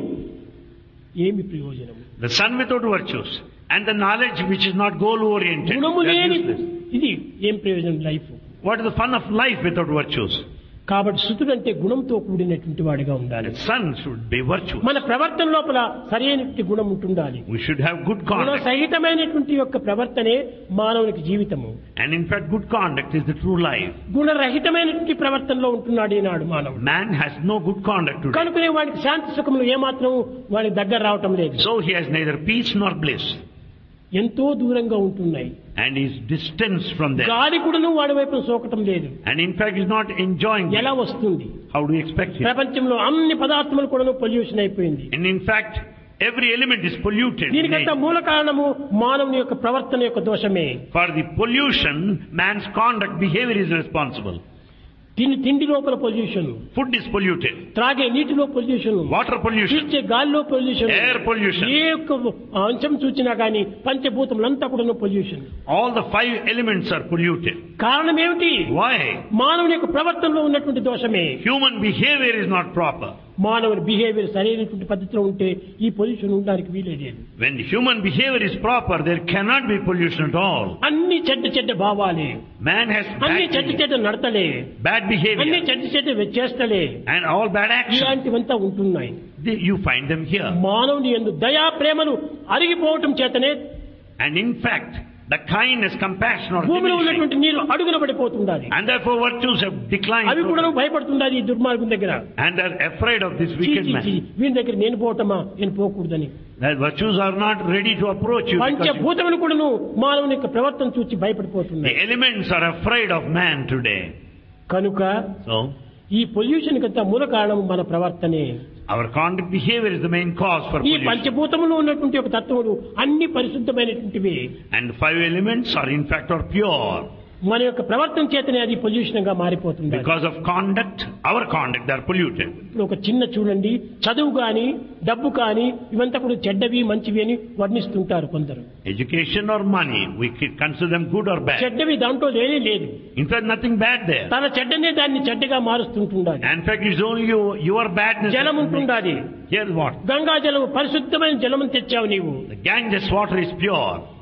ఏమి ప్రయోజనం? The son without virtues and the knowledge which is not goal oriented. గుణము లేని ఇది ఏం ప్రయోజనం life? What is the fun of life without virtues? కాబట్టి స్తుతుడు అంటే గుణంతో కూడినటువంటి వాడిగా ఉండాలి. The son should be virtuous. మన ప్రవర్తన లోపల సరైనటువంటి గుణం ఉంటుండాలి. We should have good Guna conduct. సహితమైనటువంటి యొక్క ప్రవర్తనే మానవునికి జీవితము. And in fact, good conduct is the true life. గుణరహితమైనటువంటి ప్రవర్తనలో ఉంటున్నాడు ఈనాడు మానవుడు. Man has no good conduct today. కనుకనే వాడికి శాంతి సుఖములు ఏమాత్రం వాడికి దగ్గర రావటం లేదు. So he has neither peace nor bliss. ఎంతో దూరంగా ఉంటున్నాయి. And is distanced from them. గాలి కూడాను వాడి వైపు సోకటం లేదు. And in fact is not enjoying ఎలా it. వస్తుంది? How do you expect it? ప్రపంచంలో అన్ని పదార్థములు కూడాను పొల్యూషన్ అయిపోయింది. And in fact, every element is polluted. దీనికంతా మూల కారణము మానవుని యొక్క ప్రవర్తన యొక్క దోషమే. For the pollution, man's conduct, behavior is responsible. తిని తిండి లోపల పొల్యూషన్, Food is polluted. త్రాగే నీటిలో పొల్యూషన్, Water pollution. పీల్చే గాలిలో పొల్యూషన్, Air pollution. ఏ ఒక్క అంశం చూసినా గానీ పంచభూతములంతా కూడా pollution. All the five elements are polluted. కారణం ఏమిటి? Why? మానవుని యొక్క ప్రవర్తనలో ఉన్నటువంటి దోషమే. Human behavior is not proper. మానవుని బిహేవియర్ సరైనటువంటి పద్ధతిలో ఉంటే ఈ పొల్యూషన్ ఉండడానికి వీలే లేదు. When human behavior is proper, there cannot be pollution at all. అన్ని చెడ్డ చెడ్డ భావాలే, Man has అన్ని bad, చెడ్డ చెడ్డ నడతలే, bad అన్ని behavior చెడ్డ చెడ్డ చేష్టలే, and all bad actions. ఇలాంటివంతా ఉంటున్నాయి. They- You find them here. మానవుని యందు దయా ప్రేమలు అరిగిపోవటం చేతనే And in fact, the kindness, compassion are భూమిలో diminishing. ఉన్నటువంటి నీరు అడుగున పడిపోతుండాలి. And therefore virtues have declined. అవి కూడా భయపడుతుండాలి ఈ దుర్మార్గం దగ్గర. And are afraid of this చీ, wicked చీ, చీ, man. వీని దగ్గర నేను పోవటమా, నేను పోకూడదని. That virtues are not ready to approach you. because you- పంచభూతములు కూడాను మానవుని యొక్క ప్రవర్తన చూచి The భయపడిపోతున్నాయి. elements are afraid of man today. కనుక So, ఈ పొల్యూషన్ కంతా మూల కారణం మన ప్రవర్తనే. our conduct behavior is the main cause for ఈ pollution. పంచభూతములు ఉన్నటువంటి ఒక తత్వములు అన్ని పరిశుద్ధమైనటువంటివి. And five elements are in fact are pure. మన యొక్క ప్రవర్తన చేతనే అది పొల్యూషన్ గా మారిపోతుంది. Because of conduct, our conduct, they are polluted. ఇప్పుడు ఒక చిన్న చూడండి, చదువు గాని డబ్బు కానీ ఇవంతా కూడా చెడ్డవి మంచివి అని వర్ణిస్తుంటారు కొందరు. Education or money, we can consider them good or bad. చెడ్డవి దాంట్లో లేనే లేదు. In fact, nothing bad there. తన చెడ్డనే దాన్ని చెడ్డగా మారుస్తుంటుండాలి. And in fact, it's only you, your badness. జలం that makes- ఉంటుండాలి. Here's what? గంగా జలం పరిశుద్ధమైన జలం తెచ్చావు నీవు. The Ganges water is pure.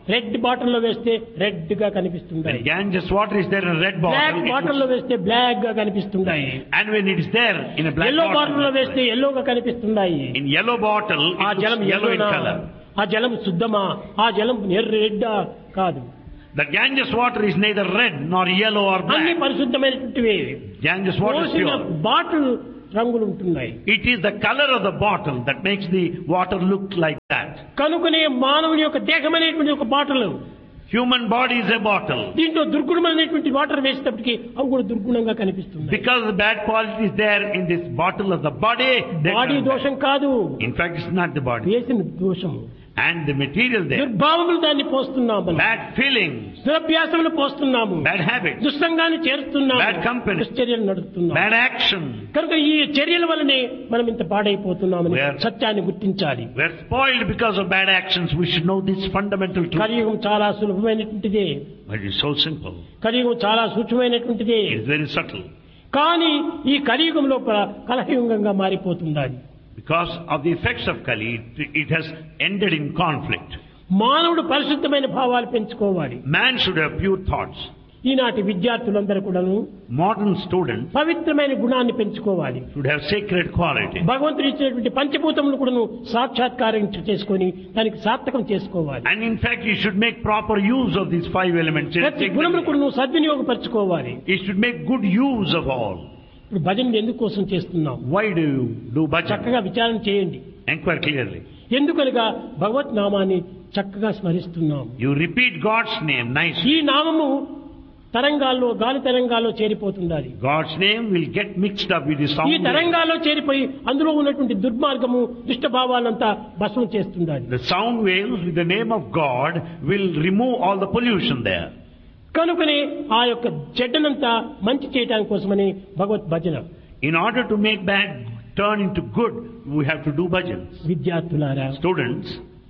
Red bottle లో వేస్తే రెడ్ గా కనిపిస్తుంటాయి. When Ganges water is there in a red black bottle, bottle లో వేస్తే బ్లాక్ గా కనిపిస్తుంటాయి. and when it is there in a black yellow bottle, bottle లో వేస్తే ఎల్లోగా కనిపిస్తున్నాయి. in yellow bottle, ఆ it జలం looks yellow in ఎల్లోనా? color. ఆ జలం శుద్ధమా? ఆ జలం రెడ్డా? కాదు. The Ganges water is neither red nor yellow or అన్ని black. పరిశుద్ధమైనటువంటివి. Ganges water is పోసిన pure. బాటిల్ రంగులు ఉంటున్నాయి. It is the color of the bottle that makes the water look like that. కనుకనే మానవుని యొక్క దేహం అనేటువంటి ఒక bottle, Human body is a bottle. దీంట్లో దుర్గుణమైనటువంటి వాటర్ వేసేటప్పటికి అవి కూడా దుర్గుణంగా కనిపిస్తుంది. Because the bad quality is there in this bottle of the body, they body turn bad. దోషం కాదు, In fact, it's not the body. వేసిన దోషము. And the material there, దుర్భావములు దాన్ని పోస్తున్నాము, bad feelings, దురభ్యాసములు పోస్తున్నాము, bad habits, దుస్సంగాన్ని చేరుతున్నాము, Bad company. దుశ్చర్యలు నడుపుతున్నాము. bad action. కనుక ఈ చర్యల వల్లనే మనం ఇంత పాడైపోతున్నామని We are- సత్యాన్ని గుర్తించాలి. We're spoiled because of bad actions. We should know this fundamental truth. కలియుగం చాలా సులభమైనటువంటిదే, But it's so simple. కలియుగం చాలా సూక్ష్మమైనటువంటిదే. It is very subtle. కానీ ఈ కలియుగం లోపల కలహయుగంగా మారిపోతుండాలి. Because of the effects of Kali, it, it has ended in conflict. మానవుడు పరిశుద్ధమైన భావాలు పెంచుకోవాలి. Man should have pure thoughts. ఈనాటి విద్యార్థులందరూ కూడాను Modern students పవిత్రమైన గుణాన్ని పెంచుకోవాలి. should have sacred quality. భగవంతుడు ఇచ్చినటువంటి పంచభూతములు కూడాను సాక్షాత్కారం చేసుకొని దానికి సార్థకం చేసుకోవాలి. And in fact, you should make proper use of these five elements. ప్రతి గుణములు కూడాను సద్వినియోగపరచుకోవాలి. You should make good use of all. ఇప్పుడు భజన ఎందుకోసం చేస్తున్నాం? Why do you do bhajan? చక్కగా విచారణ చేయండి. Enquire clearly. ఎందుకనగా భగవత్ నామాన్ని చక్కగా స్మరిస్తున్నాం. You repeat God's name nicely. ఈ నామము తరంగాల్లో, గాలి తరంగాల్లో చేరిపోతుండాలి. God's name will get mixed up with the sound ఈ wave. తరంగాల్లో చేరిపోయి అందులో ఉన్నటువంటి దుర్మార్గము, దుష్టభావాలంతా భస్మం చేస్తుండాలి. The sound waves with the name of God will remove all the pollution there. కనుకనే ఆ యొక్క చెడ్డనంతా మంచి చేయడానికి కోసమని భగవత్ భజన. In order to make bad turn into good, we have to do bhajans. విద్యార్థులారా, Students,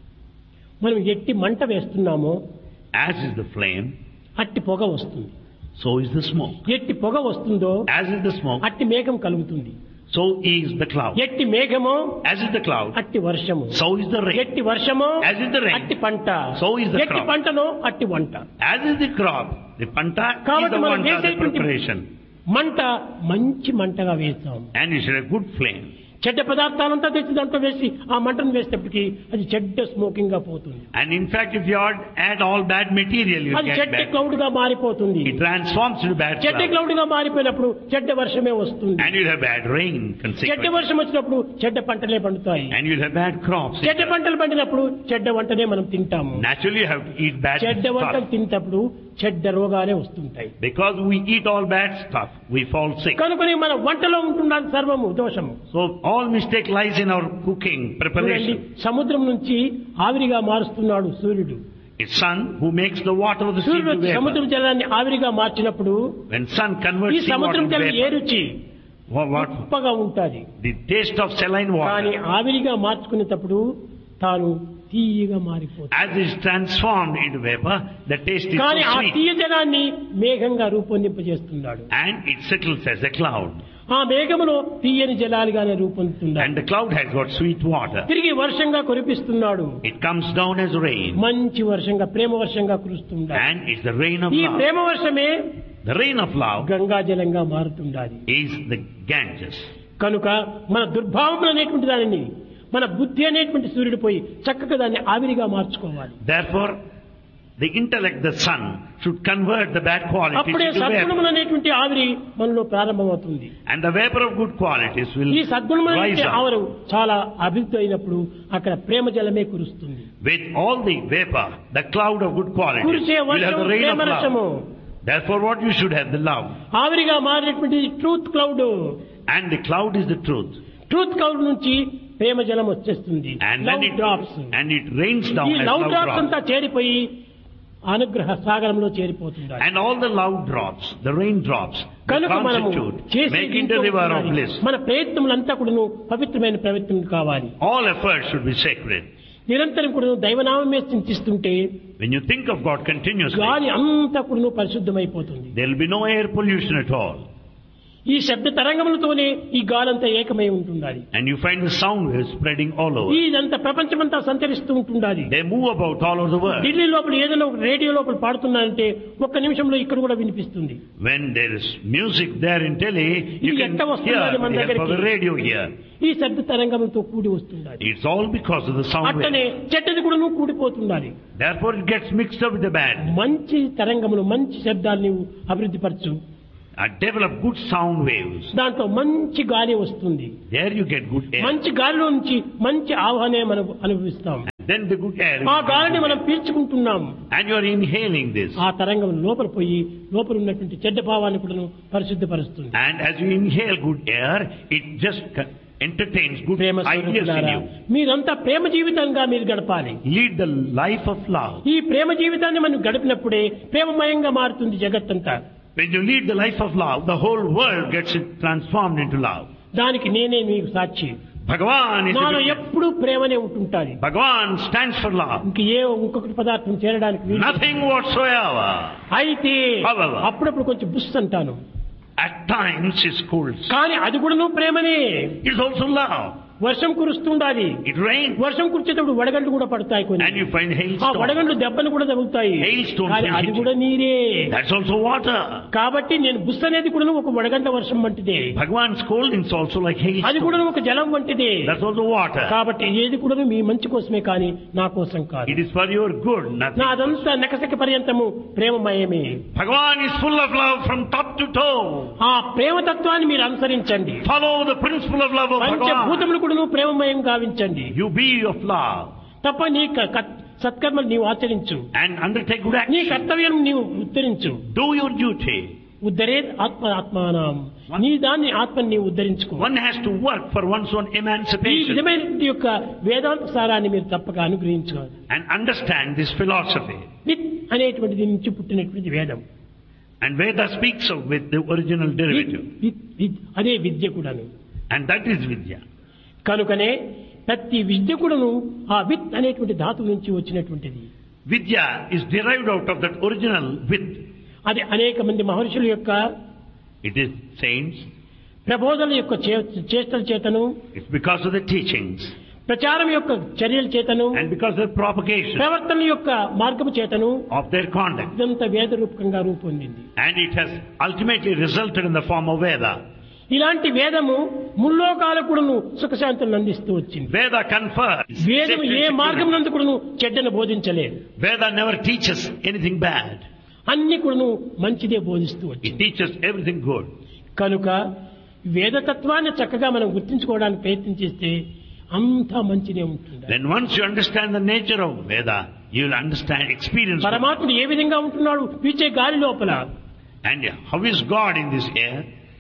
మనం ఎట్టి మంట వేస్తున్నామో as is the flame, అట్టి పొగ వస్తుంది. so is the smoke. ఎట్టి పొగ వస్తుందో As is the smoke, అట్టి మేఘం కలుగుతుంది. so is the cloud. ఎట్టి మేఘమో As is the cloud, అట్టి వర్షము. so is the rain. ఎట్టి వర్షమో As is the rain, అట్టి పంట. so is the ఎట్టి crop. పంటనో అట్టి వంట. As is the crop, the panta is కాబట్టి the మనం one the వేసేటువంటి preparation. మంట మంచి మంటగా వేస్తాం. And you should have good flame. చెడ్డ పదార్థాలంతా తెచ్చి దాంట్లో వేసి ఆ మంటను వేసేటప్పటికి అది చెడ్డ స్మోకింగ్ గా పోతుంది. And in fact, if you add, add all bad material, you అది get చెడ్డ bad. క్లౌడ్ గా మారిపోతుంది. It transforms to bad చెడ్డ cloud. క్లౌడ్ గా మారిపోయినప్పుడు చెడ్డ వర్షమే వస్తుంది. And you'll have bad rain చెడ్డ consequently. వర్షం వచ్చినప్పుడు చెడ్డ పంటలే పండుతాయి. And you'll have bad crops. చెడ్డ పంటలు పండినప్పుడు చెడ్డ వంటనే మనం తింటాము. Naturally, you have to eat bad చెడ్డ వంటలు stuff. తింటప్పుడు చెడ్డ రోగాలే వస్తుంటాయి. Because we eat all bad stuff, we fall sick. కనుకని మన వంటలో ఉంటున్నది సర్వము దోషము. So all mistake lies in our cooking చూడండి, preparation. సముద్రం నుంచి ఆవిరిగా మారుస్తున్నాడు సూర్యుడు. It's sun who makes the water of the sea సూర్యుడు to సముద్రం vapor. జలాన్ని ఆవిరిగా మార్చినప్పుడు When sun ఈ converts sea water సముద్రం to జలం ఏ vapor, రుచి what, what? ఉప్పగా ఉంటుంది. The taste of saline కానీ water, ఆవిరిగా మార్చుకునేటప్పుడు తాను తీయగా మారిపోతుంది. as is transformed into vapor, the taste is కానీ so ఆ sweet. తీయ జలాన్ని మేఘంగా రూపొందింపజేస్తున్నాడు. And it settles as a cloud. ఆ మేఘములో తీయని జలాలుగానే రూపొందుతున్నాడు. And the cloud has got sweet water. తిరిగి వర్షంగా కురిపిస్తున్నాడు. It comes down as rain. మంచి వర్షంగా, ప్రేమ వర్షంగా కురుస్తున్నాడు. And it's the rain of ఈ love. ప్రేమ వర్షమే The rain of love Ganga జలంగా మారుతుండాలి. is the Ganges. కనుక మన దుర్భావములు అనేటువంటి దానిని మన బుద్ధి అనేటువంటి సూర్యుడు పోయి చక్కగా దాన్ని ఆవిరిగా మార్చుకోవాలి. Therefore, the intellect, the sun, should convert the bad qualities అప్పుడే into సద్గుణములు vapor. అనేటువంటి ఆవిరి మనలో ప్రారంభమవుతుంది. And the vapor of good qualities will ఈ సద్గుణములు rise అనేటువంటి up. ఆవిరు చాలా అభివృద్ధి అయినప్పుడు అక్కడ ప్రేమ జలమే కురుస్తుంది. With all the vapor, the cloud of good qualities కురిసే will have వర్షం the rain of ప్రేమ రసము. love. Therefore, what you should have, the love. ఆవిరిగా మారినటువంటి truth cloud. And the cloud is the truth. Truth cloud నుంచి ప్రేమ జలం వచ్చేస్తుంది. And love then it, drops. and it rains down ఈ as love love drops drops. అంతా చేరిపోయి అనుగ్రహ సాగరంలో చేరిపోతుంది. And all the love drops, the rain drops, the కనుక మనము constitute, చేసే make into the river of bliss. మన ప్రయత్నములంతా కూడాను పవిత్రమైన ప్రయత్నం కావాలి. All efforts should be sacred. నిరంతరం కూడా దైవనామమే చింతిస్తుంటే When you think of God continuously, గాలి అంతా కూడా పరిశుద్ధమైపోతుంది. there will be no air pollution at all. ఈ శబ్ద తరంగములతోనే ఈ గాలంతా ఏకమై ఉంటుండాలి. And you find the sound waves spreading all over. ఇదంతా ప్రపంచమంతా సంచరిస్తూ ఉంటుండాలి. They move about all over the world. Delhi లోపల ఏదైనా ఒక రేడియో లోపల పాడుతున్నారంటే ఒక్క నిమిషంలో ఇక్కడ కూడా వినిపిస్తుంది. When there is music there in Delhi, you can hear the help of the radio here. ఈ శబ్ద తరంగములతో కూడి వస్తుండాలి. It's all because of the sound waves. అట్లనే చెడ్డది కూడా కూడిపోతుండాలి. Therefore it gets mixed up with the bad. మంచి తరంగములు మంచి శబ్దాలు నీవు అభివృద్ధి పరచు. Uh, develop good sound waves. దాంతో మంచి గాలి వస్తుంది. There you get good air. మంచి గాలిలో నుంచి మంచి ఆహ్వానే మనం అనుభవిస్తాం. Then the good air. ఆ గాలిని మనం పీల్చుకుంటున్నాం. And you are inhaling this. ఆ తరంగం లోపల పోయి లోపల ఉన్నటువంటి చెడ్డ భావాన్ని కూడా పరిశుద్ధపరుస్తుంది. And as you inhale good air, it just entertains good ideas in you. మీరంతా ప్రేమ జీవితంగా మీరు గడపాలి. Lead the life of love. ఈ ప్రేమ జీవితాన్ని మనం గడిపినప్పుడే ప్రేమమయంగా మారుతుంది జగత్తంతా. When you lead the life of love, the whole world gets it transformed into love. దానికి నేనే మీకు సాక్షి. Bhagavan is నాలో ఎప్పుడూ ప్రేమనే ఉంటుంటాది. Bhagavan stands for love. ఇంక ఏ ఇంకొకటి పదార్థం చేరడానికి వీలు. Nothing whatsoever. అయితే అప్పుడప్పుడు కొంచెం బుస్ అంటాను. At times it cools. కానీ అది కూడా ప్రేమనే. It is also love. వర్షం కురుస్తుండాలి. It rains. వర్షం కురిచేటప్పుడు వడగండ్లు కూడా పడతాయి కొన్ని. And you find ఆ hailstones. వడగండ్లు దెబ్బలు కూడా తగులుతాయి. Hailstones. కానీ అది కూడా నీరే. That's also water. కాబట్టి నేను బుస్ అనేది కూడా ఒక వడగండ్ల వర్షం వంటిదే. Bhagavan's scolding is also like hailstones. అది కూడా ఒక జలం వంటిదే. That's also water. కాబట్టి ఏది కూడా మీ మంచి కోసమే కానీ నా కోసం కాదు. It is for your good, nothing. నాదంతా నకసక పర్యంతము ప్రేమమయమే. Bhagavan is full of love from top to toe. ఆ ప్రేమ తత్వాన్ని మీరు అనుసరించండి. Follow the principle of love of Bhagavan. పంచభూతములు కూడా ప్రేమమయం గావించండి. You be of love. తప్ప నీ సత్కర్మలు నీవు ఆచరించు. And undertake good action. నీ కర్తవ్యం నీవు ఉద్ధరించు. Do your duty. ఉద్ధరేత్ ఆత్మ ఆత్మానం. నీ దాన్ని ఆత్మని నీవు ఉద్ధరించుకో. One has to work for one's own ఈ emancipation. విధమైన యొక్క వేదాంత సారాన్ని మీరు తప్పక అనుగ్రహించుకోవాలి. And understand this philosophy. With అనేటువంటి దీని నుంచి పుట్టినటువంటి వేదం. And Veda speaks of with the original derivative. With with అదే విద్య కూడాను. And that is Vidya. కనుకనే ప్రతి విద్య కూడాను ఆ విత్ అనేటువంటి ధాతువు నుంచి వచ్చినటువంటిది. Vidya is derived out of that original with. అది అనేక మంది మహర్షుల యొక్క It is saints. ప్రబోధనల యొక్క చేష్టల చేతను. It's because of the teachings. ప్రచారం యొక్క చర్యల చేతను. And because of the propagation. ప్రవర్తన యొక్క మార్గము చేతను. Of their conduct. ఇదంతా వేద రూపకంగా రూపొందింది. And it has ultimately resulted in the form of Veda. ఇలాంటి వేదము ముల్లోకాలకు కూడాను సుఖశాంతులను అందిస్తూ వచ్చింది. Veda confers. వేదము ఏ మార్గం నందు కూడాను చెడ్డను బోధించలేదు. Veda never teaches anything bad. అన్ని కూడాను మంచిదే బోధిస్తూ వచ్చింది. It teaches everything good. కనుక వేదతత్వాన్ని చక్కగా మనం గుర్తించుకోవడానికి ప్రయత్నం చేస్తే అంతా మంచిదే ఉంటుంది. Then once you understand the nature of Veda, you will understand experience. పరమాత్ముడు ఏ విధంగా ఉంటున్నాడు పీచే గాలి లోపల. And how is God in this air?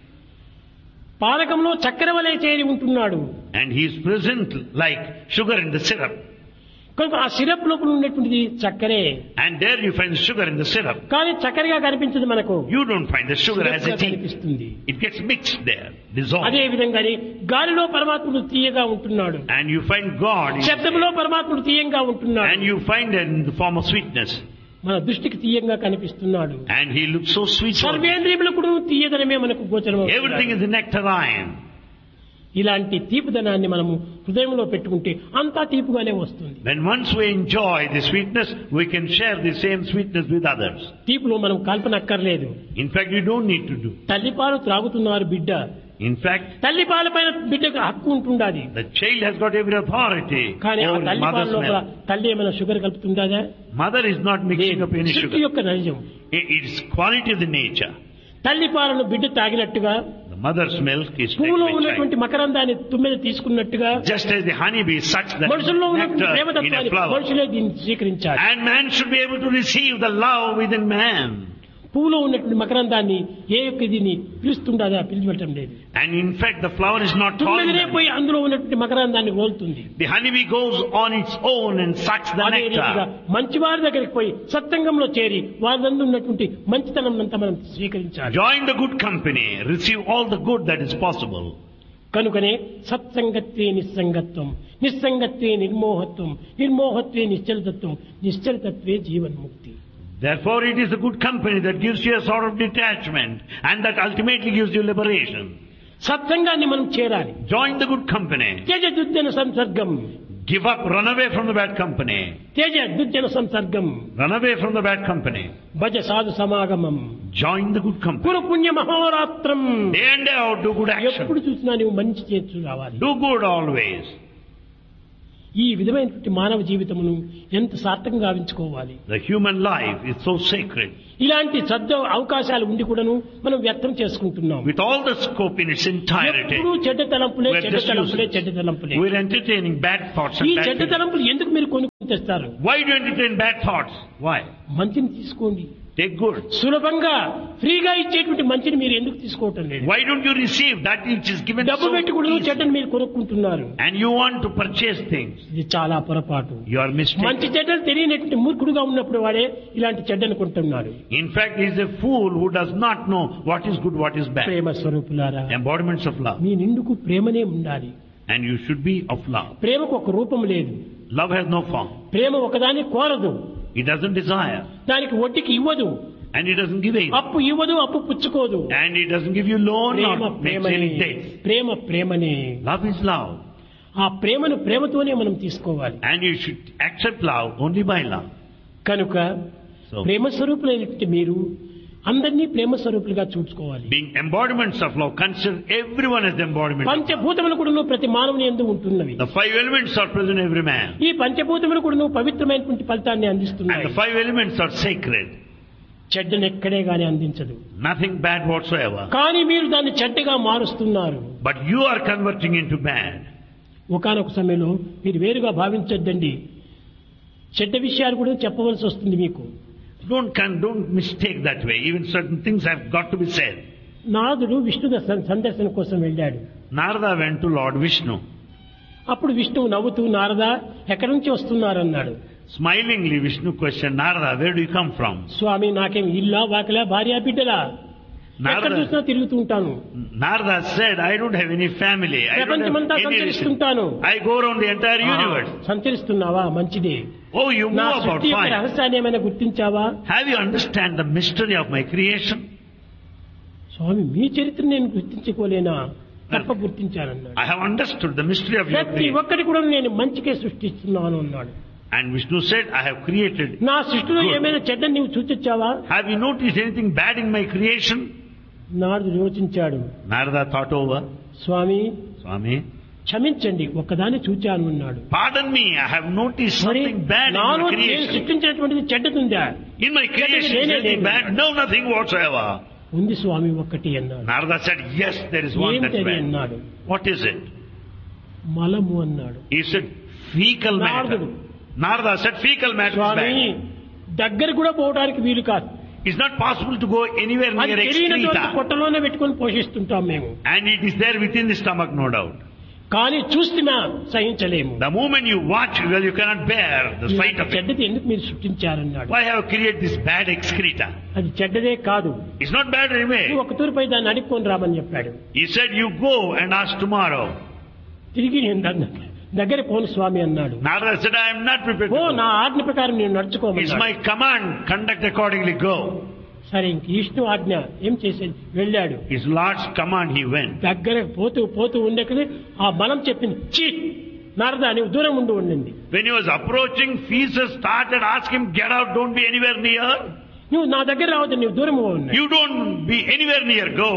పానకంలో చక్కెర వలె చేరి ఉంటున్నాడు. And he is present like sugar in the syrup. కనుక ఆ సిరప్ లోపల ఉన్నటువంటిది చక్కెరే. And there you find sugar in the syrup. కానీ చక్కెరగా కనిపించదు మనకు. You don't find the sugar as it is. It gets mixed there, dissolved. అదే విధంగానే గాలిలో పరమాత్ముడు తీయగా ఉంటున్నాడు. And you find God. శబ్దంలో పరమాత్ముడు తీయంగా ఉంటున్నాడు. And you find it in the form of sweetness. మన దృష్టికి తీయంగా కనిపిస్తున్నాడు. And he looks so sweet. సర్వేంద్రియములకు తీయదనమే మనకు గోచరం. Everything is the nectarine. ఇలాంటి తీపిదనాన్ని మనము హృదయంలో పెట్టుకుంటే అంతా తీపుగానే వస్తుంది. When once we enjoy the sweetness, we can share the same sweetness with others. తీపులో మనం కల్పన అక్కర్లేదు. In fact, you don't need to do. తల్లిపాలు త్రాగుతున్నారు బిడ్డ. In fact, తల్లిపాల పైన బిడ్డకు హక్కు ఉంటుండాలి. The child has got every authority. కానీ ఆ తల్లిపాలలో తల్లి ఏమైనా sugar కలుపుతుందా? Mother is not mixing up any sugar. యొక్క నిజం. It is quality of the nature. తల్లిపాలను బిడ్డ తాగినట్టుగా Mother's milk is పూలో ఉన్నటువంటి మకరందాన్ని తుమ్మెద తీసుకున్నట్టుగా just as the honeybee sucks the మనుషుల్లో nectar in a flower. మనుషులే దీన్ని స్వీకరించాలి. And man should be able to receive the love within man. పూలో ఉన్నటువంటి మకరందాన్ని ఏ యొక్క దీన్ని పిలుస్తుండదా పిలిచిపెట్టడం లేదు. And in fact the flower is not తుమ్మెదనే పోయి అందులో ఉన్నటువంటి మకరందాన్ని కోల్తుంది. The honeybee goes on its own and sucks the nectar. మంచి వారి దగ్గరికి పోయి సత్సంగంలో చేరి వారి నందు ఉన్నటువంటి మంచితనం అంతా మనం స్వీకరించాలి. Join the good company, receive all the good that is possible. కనుకనే సత్సంగత్వే నిస్సంగత్వం, నిస్సంగత్వే నిర్మోహత్వం, నిర్మోహత్వే నిశ్చలతత్వం, నిశ్చలతత్వే జీవన్ముక్తి. Therefore it is the good company that gives you a sort of detachment and that ultimately gives you liberation. సత్సంగాన్ని మనం చేరాలి. Join the good company. Teja దుర్జన సంసర్గం. Give up, run away from the bad company. Teja దుర్జన సంసర్గం. Run away from the bad company. భజ సాధు సమాగమం. Join the good company. గురు పుణ్య మహోరాత్రం. Day and day out, do good action. ఎప్పుడు చూసినా నువ్వు మంచి చేస్తూ రావాలి. Do good always. ఈ విధమైనటువంటి మానవ జీవితమును ఎంత సార్థకంగా గావించుకోవాలి. The human life is so sacred. ఇలాంటి సద్ద అవకాశాలు ఉండి కూడాను మనం వ్యర్థం చేసుకుంటున్నాం. With all the scope in its entirety, ఎప్పుడూ చెడ్డ తలంపులే చెడ్డ తలంపులే చెడ్డ తలంపులే. we are entertaining bad thoughts ఈ and bad చెడ్డ తలంపులు ఎందుకు మీరు కొనుక్కు తెస్తారు? Why do you entertain bad thoughts? Why? మంచిని తీసుకోండి. Take good. సులభంగా ఫ్రీగా ఇచ్చేటువంటి మంచిని మీరు ఎందుకు తీసుకోవటం లేదు? Why don't you receive that which is given డబ్బు so పెట్టి కూడా easy? చెడ్డని మీరు కొనుక్కుంటున్నారు. And you want to purchase things. ఇది చాలా పొరపాటు. You are mistaken. మంచి చెడ్డలు తెలియనటువంటి మూర్ఖుడుగా ఉన్నప్పుడు వాడే ఇలాంటి చెడ్డను కొంటున్నాడు. In fact, he is a fool who does not know what is good, what is bad. ప్రేమ స్వరూపులారా, Embodiments of love. మీ నిండుకు ప్రేమనే ఉండాలి. And you should be of love. ప్రేమకు ఒక రూపం లేదు. Love has no form. ప్రేమ ఒకదాన్ని కోరదు. It doesn't desire. దానికి వడ్డీకి ఇవ్వదు. And it doesn't give aid. అప్పు ఇవ్వదు, అప్పు పుచ్చుకోదు. And it doesn't give you loan Prema or makes ప్రేమనే. any debts. ప్రేమ ప్రేమనే. Love is love. ఆ ప్రేమను ప్రేమతోనే మనం తీసుకోవాలి. And you should accept love only by love. కనుక So, ప్రేమ స్వరూపులైనటువంటి మీరు అందరినీ ప్రేమ స్వరూపులుగా చూసుకోవాలి. being embodiments of love, consider everyone as the embodiment of love. పంచభూతములు కూడా ప్రతి మానవుని యందు ఉంటున్నవి. The five elements are present in every man. ఈ పంచభూతములు కూడా పవిత్రమైనటువంటి ఫలితాన్ని And అందిస్తున్నాయి. the five elements are sacred. చెడ్డను ఎక్కడే గాని అందించదు. Nothing bad whatsoever. కానీ మీరు దాన్ని చెడ్డగా మారుస్తున్నారు. But you are converting into bad. ఒకానొక సమయంలో మీరు వేరుగా భావించొద్దండి. చెడ్డ విషయాలు కూడా చెప్పవలసి వస్తుంది మీకు. Don't con- don't mistake that way. Even certain things have got to be said. నారదుడు విష్ణు దర్శన- సందర్శన కోసం వెళ్ళాడు. Narada went to Lord Vishnu. అప్పుడు విష్ణువు నవ్వుతూ నారద ఎక్కడి నుంచి వస్తున్నారన్నాడు. Smilingly, Vishnu questioned, Narada, where do you come from? స్వామి నాకేం ఇల్లా వాకిలా భార్య బిడ్డలా ఎక్కడ Narada, చూసినా తిరుగుతూ ఉంటాను. Narada said, I don't have any family. I don't ప్రపంచమంతా have any సంచరిస్తుంటాను. relation. I go around the entire universe. సంచరిస్తున్నావా? మంచిదే. Oh, you నా move about సృష్టి యొక్క fine. రహస్యాన్ని ఏమైనా గుర్తించావా? Have you understand the mystery of my creation? స్వామి మీ చరిత్ర నేను గుర్తించుకోలేనా? తప్ప గుర్తించానన్నాడు. I have understood the mystery of your ప్రతి creation. ఒక్కటి కూడా నేను మంచికే సృష్టిస్తున్నాను అన్నాడు. And Vishnu said, I have created. నా సృష్టిలో Good. ఏమైనా చెడ్డ నీవు చూచొచ్చావా? Have you noticed anything bad in my creation? నారదుడు యోచించాడు. Narada thought over. స్వామి Swami, క్షమించండి, ఒక్కదాన్ని చూచాను అన్నాడు. pardon me, I have noticed మరి something bad in నాలో my నేను creation. సృష్టించినటువంటిది చెడ్డదుందా? In my creation, is anything bad? No, nothing whatsoever. ఉంది స్వామి ఒక్కటి అన్నాడు. Narada said, yes, there is one that's ఏమిటది bad. అన్నాడు. What is it? మలము అన్నాడు. He said, fecal matter. నారదుడు. Narada said, fecal matter is Swamy bad. దగ్గర కూడా పోవడానికి వీలు కాదు. It's not possible to go anywhere అది near తెలియనటువంటి excreta. పొట్టలోనే పెట్టుకొని పోషిస్తుంటాం మేము. And it is there within the stomach, no doubt. కానీ చూస్తున్నా సహించలేము. The moment you watch, well, you cannot bear the sight of it. చెడ్డది ఎందుకు మీరు సృష్టించారన్నాడు. Why have you created this bad excreta? అది చెడ్డదే కాదు. It's not bad anyway. నువ్వు ఒక తూరుపై దాన్ని అడుక్కొని రామని చెప్పాడు. He said, you go and ask tomorrow. తిరిగి నేను దాన్ని దగ్గర పోను స్వామి అన్నాడు. Narada said, I am not prepared oh to నా go. ఆజ్ఞ ప్రకారం నేను It's నడుచుకోమన్నాడు. my command, conduct accordingly, go. సరే ఇంక విష్ణు ఆజ్ఞ ఏం చేసేది, వెళ్ళాడు. His Lord's command, he went. దగ్గర పోతూ పోతూ ఉండేది ఆ బలం చెప్పింది, చీ నారద నీవు దూరం ఉండి ఉండింది. When he was approaching, Theseus started asking him, get out, don't be anywhere near. నువ్వు నా దగ్గర రావద్దు, నీవు దూరం ఉన్నాయి. You don't be anywhere near, go.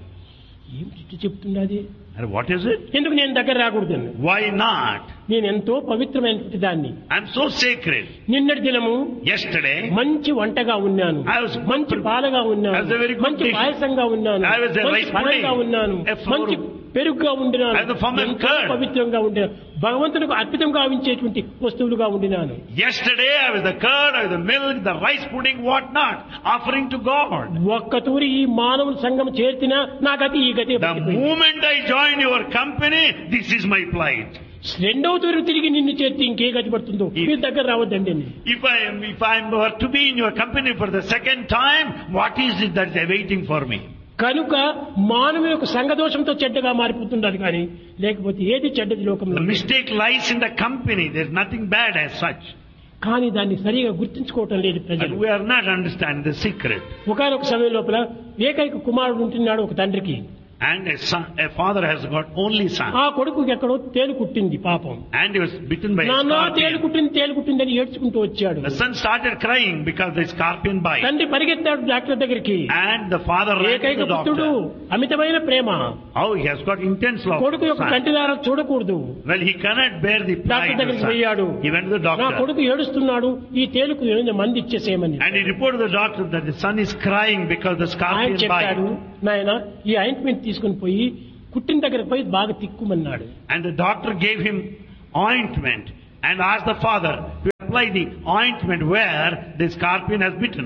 ఏం చిట్టు చెప్తున్నది? And what is it? ఎందుకు నేను దగ్గర రాకూడదు? Why not? నేను ఎంతో పవిత్రమైనటువంటి దాన్ని. I'm so sacred. నిన్నటి దినము Yesterday, మంచి వంటగా ఉన్నాను, I was మంచి పాలగా I ఉన్నాను, was a very good మంచి dish. పాయసంగా ఉన్నాను, I was a మంచి rice ఫలంగా pudding, ఉన్నాను, a flour- మంచి పెరుగుగా ఉండినాను, I was the fermented ఎంతో curd. పవిత్రంగా ఉండినాను, భగవంతునికి అర్పితంగా గావించేటువంటి వస్తువులుగా ఉండినాను. yesterday I was the curd, I was the milk, the rice pudding, what not, offering to God. ఒక్క తూరి ఈ మానవుల సంఘం చేర్చినా నా గతి ఈ గతి. The moment I join your company, this is my plight. రెండవ తూరి తిరిగి నిన్ను చేర్చి ఇంకే గతి పడుతుందో మీ దగ్గర రావద్దండి. If I am, if I am were to be in your company for the second time, what is it that is awaiting for me? కనుక మానవుని యొక్క సంఘదోషంతో చెడ్డగా మారిపోతుండదు కానీ లేకపోతే ఏది చెడ్డది లోకంలో. The mistake lies in the company. There is nothing bad as such. కానీ దాన్ని సరిగా గుర్తించుకోవటం లేదు And ప్రజలు. we are not understanding the secret. ఒకనొక సమయం లోపల ఏకైక కుమారుడు ఉంటున్నాడు ఒక తండ్రికి. And a son, a father has got only son. ఆ కొడుకు ఎక్కడో తేలు కుట్టింది పాపం. And he was bitten by a నాన్న తేలు scorpion. కుట్టింది తేలు కుట్టింది అని ఏడ్చుకుంటూ వచ్చాడు. The son started crying because the scorpion bite. తండ్రి పరిగెత్తాడు డాక్టర్ దగ్గరికి. And the father ran to ఏకైక the పుత్రుడు doctor. అమితమైన ప్రేమ. Oh, he has got intense love. కొడుకు యొక్క Son. కంటిదారం చూడకూడదు. Well, he cannot bear the doctor pride of the దగ్గరికి వెళ్ళాడు. son. He went to the నా doctor. కొడుకు ఏడుస్తున్నాడు, ఈ తేలుకు ఏమైనా మంది ఇచ్చేసేయమని. And he reported to the doctor that the son is crying because the ఆయన scorpion చెప్పాడు, bite. నాయన ఈ ఆయింట్మెంట్ తీసుకుని పోయి కుట్టిన దగ్గరకు పోయి బాగా తిక్కుమన్నాడు. And the doctor gave him ointment and asked the father to apply the ointment where the scorpion has bitten.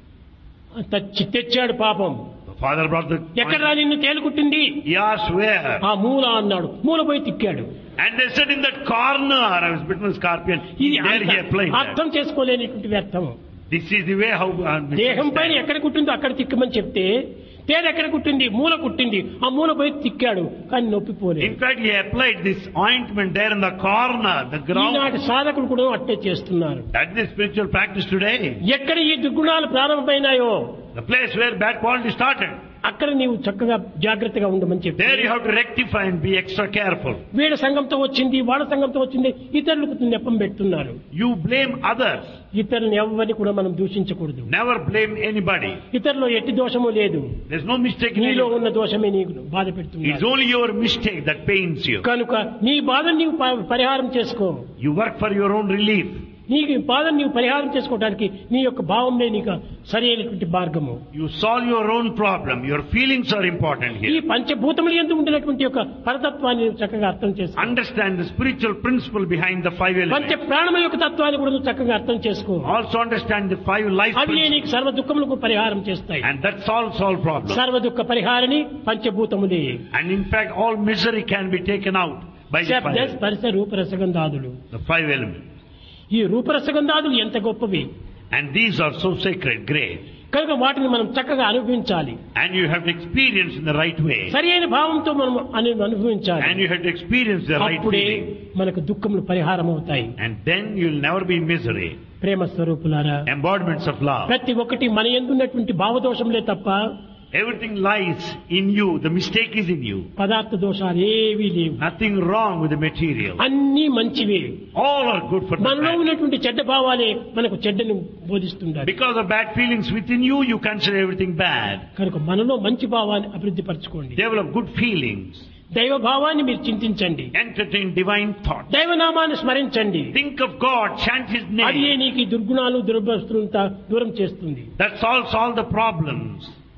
తెచ్చి తెచ్చాడు పాపం. The father brought the ఎక్కడా ointment. నిన్ను తేలు కుట్టింది? He asked where. ఆ మూల అన్నాడు. మూల పోయి తిక్కాడు. And they said in that corner I was bitten with scorpion. He, ఇది there he applied that. అర్థం చేసుకోలేనిటువంటి వ్యర్థం. This is the way how uh, దేహం పైన ఎక్కడ కుట్టిందో అక్కడ తిక్కమని చెప్తే తేలు ఎక్కడ కుట్టింది? మూల కుట్టింది. ఆ మూల పోయి తిక్కాడు కానీ నొప్పిపోలేదు. In fact, he applied this ointment there in the corner, the ground. ఈనాటి సాధకులు కూడా అట్టే చేస్తున్నారు. That is the spiritual practice today. ఎక్కడ ఈ దుర్గుణాలు ప్రారంభమైనాయో The place where bad quality started. అక్కడ నీవు చక్కగా జాగ్రత్తగా ఉండమని చెప్పి There you have to rectify and be extra careful. వీళ్ళ సంఘంతో వచ్చింది వాళ్ళ సంఘంతో వచ్చింది ఇతరులకు నెప్పం పెడుతున్నారు. You blame others. ఇతరులను ఎవరిని కూడా మనం దూషించకూడదు. Never blame anybody. ఇతరులో ఎట్టి దోషము లేదు. There's no mistake in నీలో it. ఉన్న దోషమే నీకు బాధ It's పెడుతుంది. only your mistake that pains you. కనుక నీ బాధను నీవు ప- పరిహారం చేసుకో. You work for your own relief. నీకు ఈ బాధను నీవు పరిహారం చేసుకోవడానికి నీ యొక్క భావమే నీకు సరి అయినటువంటి మార్గము. You solve your own problem. Your feelings are important ఈ here. పంచభూతములు యందు ఉండినటువంటి యొక్క పరతత్వాన్ని నీవు చక్కగా అర్థం చేసుకో. Understand the spiritual principle behind the five పంచ elements. ప్రాణముల యొక్క తత్వాన్ని కూడా నువ్వు చక్కగా అర్థం చేసుకో. Also understand the five life అవి principles. నీకు సర్వ దుఃఖములకు పరిహారం చేస్తాయి. And that solves all problems. సర్వ దుఃఖ పరిహారిణి పంచభూతములే. And in fact, all misery can be taken out by the శబ్ద five, స్పర్శ రూప రసగంధాదులు. the five elements. ఈ రూపరసగంధాదులు ఎంత గొప్పవి. And these are so sacred, great. కనుక వాటిని మనం చక్కగా అనుభవించాలి. And you have to experience in the right way. సరి అయిన భావంతో మనం అను- అనుభవించాలి. And you have to experience the right అప్పుడే feeling. మనకు దుఃఖములు పరిహారం అవుతాయి. And then you'll never be in misery. ప్రేమ స్వరూపులారా, Embodiments of love. ప్రతి ఒక్కటి మన యందున్నటువంటి భావదోషములే తప్ప Everything lies in you. The mistake is in you. పదార్థ దోషాలు ఏవీ లేవు. Nothing wrong with the material. అన్నీ మంచివే. All are good for the మనలో bad. ఉన్నటువంటి చెడ్డ భావాలే మనకు చెడ్డను బోధిస్తుండాలి. Because of bad feelings within you, you consider everything bad. కనుక మనలో మంచి భావాన్ని అభివృద్ధి పరచుకోండి. Develop good feelings. దైవ భావాన్ని మీరు చింతించండి. Entertain divine thought. దైవనామాన్ని స్మరించండి. Think of God. Chant His అది name. నీకు ఈ దుర్గుణాలు దుర్భస్తులంతా దూరం చేస్తుంది. That solves all the problems.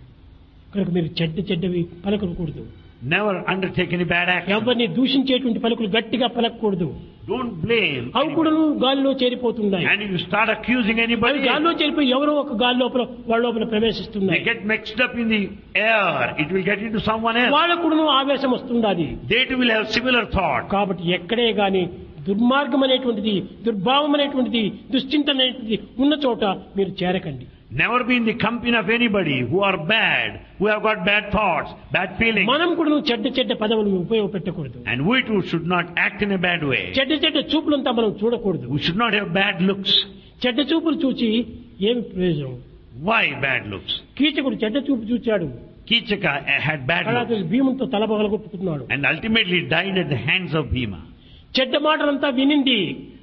కనుక మీరు చెడ్డ చెడ్డవి పలకకూడదు. Never undertake any bad action. ఎవరిని దూషించేటువంటి పలుకులు గట్టిగా పలకూడదు. Don't blame. అవి కూడా గాలిలో చేరిపోతున్నాయి. And if you start accusing అవి anybody, గాలిలో చేరిపోయి ఎవరో ఒక గాలి లోపల వాళ్ళ లోపల they ప్రవేశిస్తున్నాయి. get mixed up in the air. It will get into someone else. వాళ్ళకు కూడా ఆవేశం వస్తుండాలి. They too will have similar thought. కాబట్టి ఎక్కడే గాని దుర్మార్గం అనేటువంటిది, దుర్భావం అనేటువంటిది, దుశ్చింతన అనేటువంటిది ఉన్న చోట మీరు చేరకండి. Never be in the company of anybody who are bad, who have got bad thoughts, bad feelings. మనం కూడా చెడ్డ చెడ్డ పదవులను ఉపయోగపెట్టకూడదు. And we too should not act in a bad way. చెడ్డ చెడ్డ చూపులంతా మనం చూడకూడదు. We should not have bad looks. చెడ్డ చూపులు చూచి ఏమి ప్రయోజనం? Why bad looks? కీచకుడు చెడ్డ చూపు చూచాడు. Kichaka had bad తర్వాత looks భీమునితో తల పగలగొట్టుకున్నాడు. and ultimately died at the hands of Bhima. చెడ్డ మాటలంతా వినింది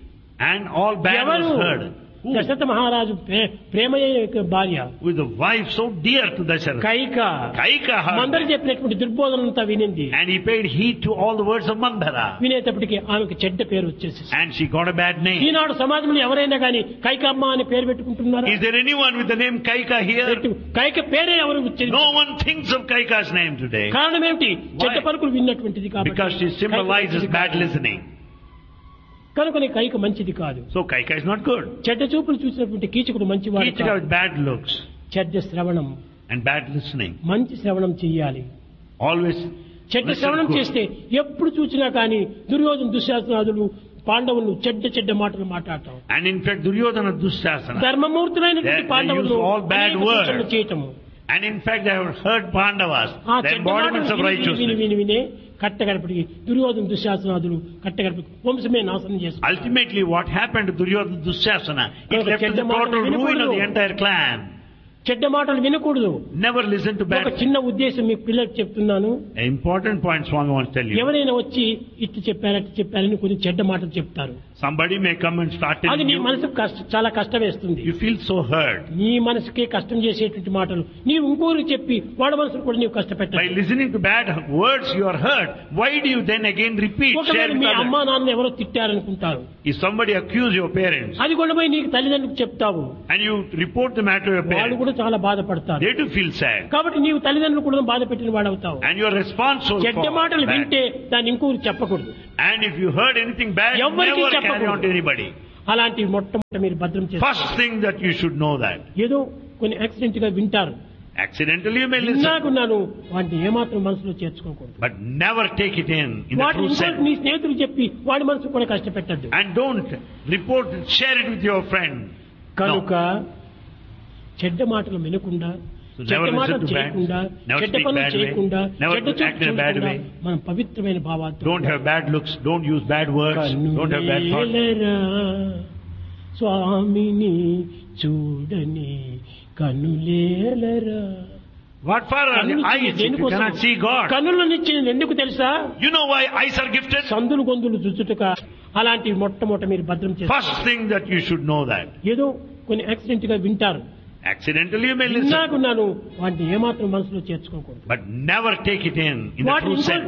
And all bad ఎవరు? was heard. Who? దశరథ మహారాజు ప్రే- ప్రేమయ్య యొక్క భార్య With the wife so dear to Dasharatha. Kaika. Kaika heard మందరు that. చెప్పినటువంటి దుర్బోధనంతా వినింది. And he paid heed to all the words of Mandara. వినేటప్పటికి ఆమెకు చెడ్డ పేరు వచ్చేసి And she got a bad name. ఈనాడు సమాజంలో ఎవరైనా కానీ కైకమ్మ అని పేరు పెట్టుకుంటున్నారా? Is there anyone with the name Kaika here? పెట్టు. కైక పేరే ఎవరు ఉచ్చరించరు. No one thinks of Kaika's name today. కారణం ఏమిటి? చెడ్డ పలుకులు విన్నటువంటిది కాబట్టి. Because she symbolizes Kaika bad మంచిది listening. కాదు. కనుకనే కైక మంచిది కాదు. So Kaika is not good. చెడ్డ చూపులు చూసినటువంటి కీచకుడు మంచివాడు Kichaka కాదు. with bad looks చెడ్డ శ్రవణం, and bad listening. మంచి శ్రవణం చెయ్యాలి. Always చెడ్డ listen శ్రవణం good. చేస్తే ఎప్పుడు చూసినా కానీ దుర్యోధన దుశ్శాసనాదులు పాండవులు చెడ్డ చెడ్డ మాటలు మాట్లాడటం, And in fact, Duryodhana Dushasana. ధర్మమూర్తులైనటువంటి They- they పాండవులు use all bad అనేక words. సూచనలు చేయటము. And in fact, they have heard Pandavas, ఆ the చెడ్డ embodiments మాటలు of విని విని righteousness. విని విని కట్టగడపడికి దుర్యోధన దుశ్శాసనాదులు కట్టగడపడికి వంశమే నాశనం చేస్తారు. Ultimately, what happened to Duryodhana Dushasana? It left the total ruin of the entire clan. చెడ్డ మాటలు వినకూడదు. Never listen to ఒక bad. చిన్న ఉద్దేశం మీ పిల్లలకు చెప్తున్నాను. An important point Swami wants to tell you. ఎవరైనా వచ్చి ఇట్టు చెప్పారు అట్టు చెప్పారని కొన్ని చెడ్డ మాటలు చెప్తారు. Somebody may come and start అది telling నీ you. మనసుకు కష్ట చాలా కష్టం వేస్తుంది. You feel so hurt. నీ మనసుకే కష్టం చేసేటువంటి మాటలు నీవు ఇంకోరికి చెప్పి వాడి మనసును కూడా నీవు By కష్టపెట్టాలి. listening to bad words, you are hurt. Why do you then again repeat? Share ఒకవేళ with మీ అమ్మా others. నాన్న ఎవరో తిట్టారనుకుంటారు. If somebody accuse your parents అది కూడా పోయి నీకు తల్లిదండ్రులకు చెప్తావు. and you report the matter to your వాళ్ళు parents, కూడా చాలా బాధపడతారు. they too feel sad. కాబట్టి నీవు తల్లిదండ్రులు కూడా బాధ పెట్టిన వాడవుతావు. And you are responsible చెడ్డ for మాటలు that. వింటే దాన్ని ఇంకొకరు చెప్పకూడదు. And if you heard anything bad, ఎవ్వరికీ never carry చెప్పకూడదు. on to anybody. అలాంటి మొట్టమొదట మీరు భద్రం చేస్తారు. First thing that you should know that. ఏదో కొన్ని యాక్సిడెంట్ గా వింటారు. Accidentally you may listen, విన్నాకున్నాను వాటిని ఏమాత్రం మనసులో చేర్చుకోకూడదు. but never take it in in the వాటిని true ఇంకోటి sense. నీ స్నేహితులు చెప్పి వాడి మనసు కూడా కష్టపెట్టద్దు. And don't report it, share it with your friend. కనుక చెడ్డ మాటలు వినకుండా So చెడ్డ never listen మాటలు to bad, చేయకుండా never చెడ్డ speak పనులు bad way, చేయకుండా never చెడ్డ act in a bad చూడకుండా way. మనం పవిత్రమైన భావాలతో Don't have bad looks, don't use bad words, don't have bad thoughts. కన్నులేలరా స్వామిని చూడని కన్నులేలరా. What for are the eyes if you cannot see God? కన్నులనిచ్చింది ఎందుకు తెలుసా? You know why eyes are gifted? సందులు గొంతులు చుచ్చుటక. అలాంటి మొట్టమొదట మీరు భద్రం చేస్తారు. First thing that you should know that. ఏదో కొన్ని యాక్సిడెంట్ గా వింటారు. Accidentally you may listen, విన్నాకున్నాను వాటిని ఏమాత్రం మనసులో చేర్చుకోకూడదు. but never take it in in the వాటిని true ఇంకోటి sense.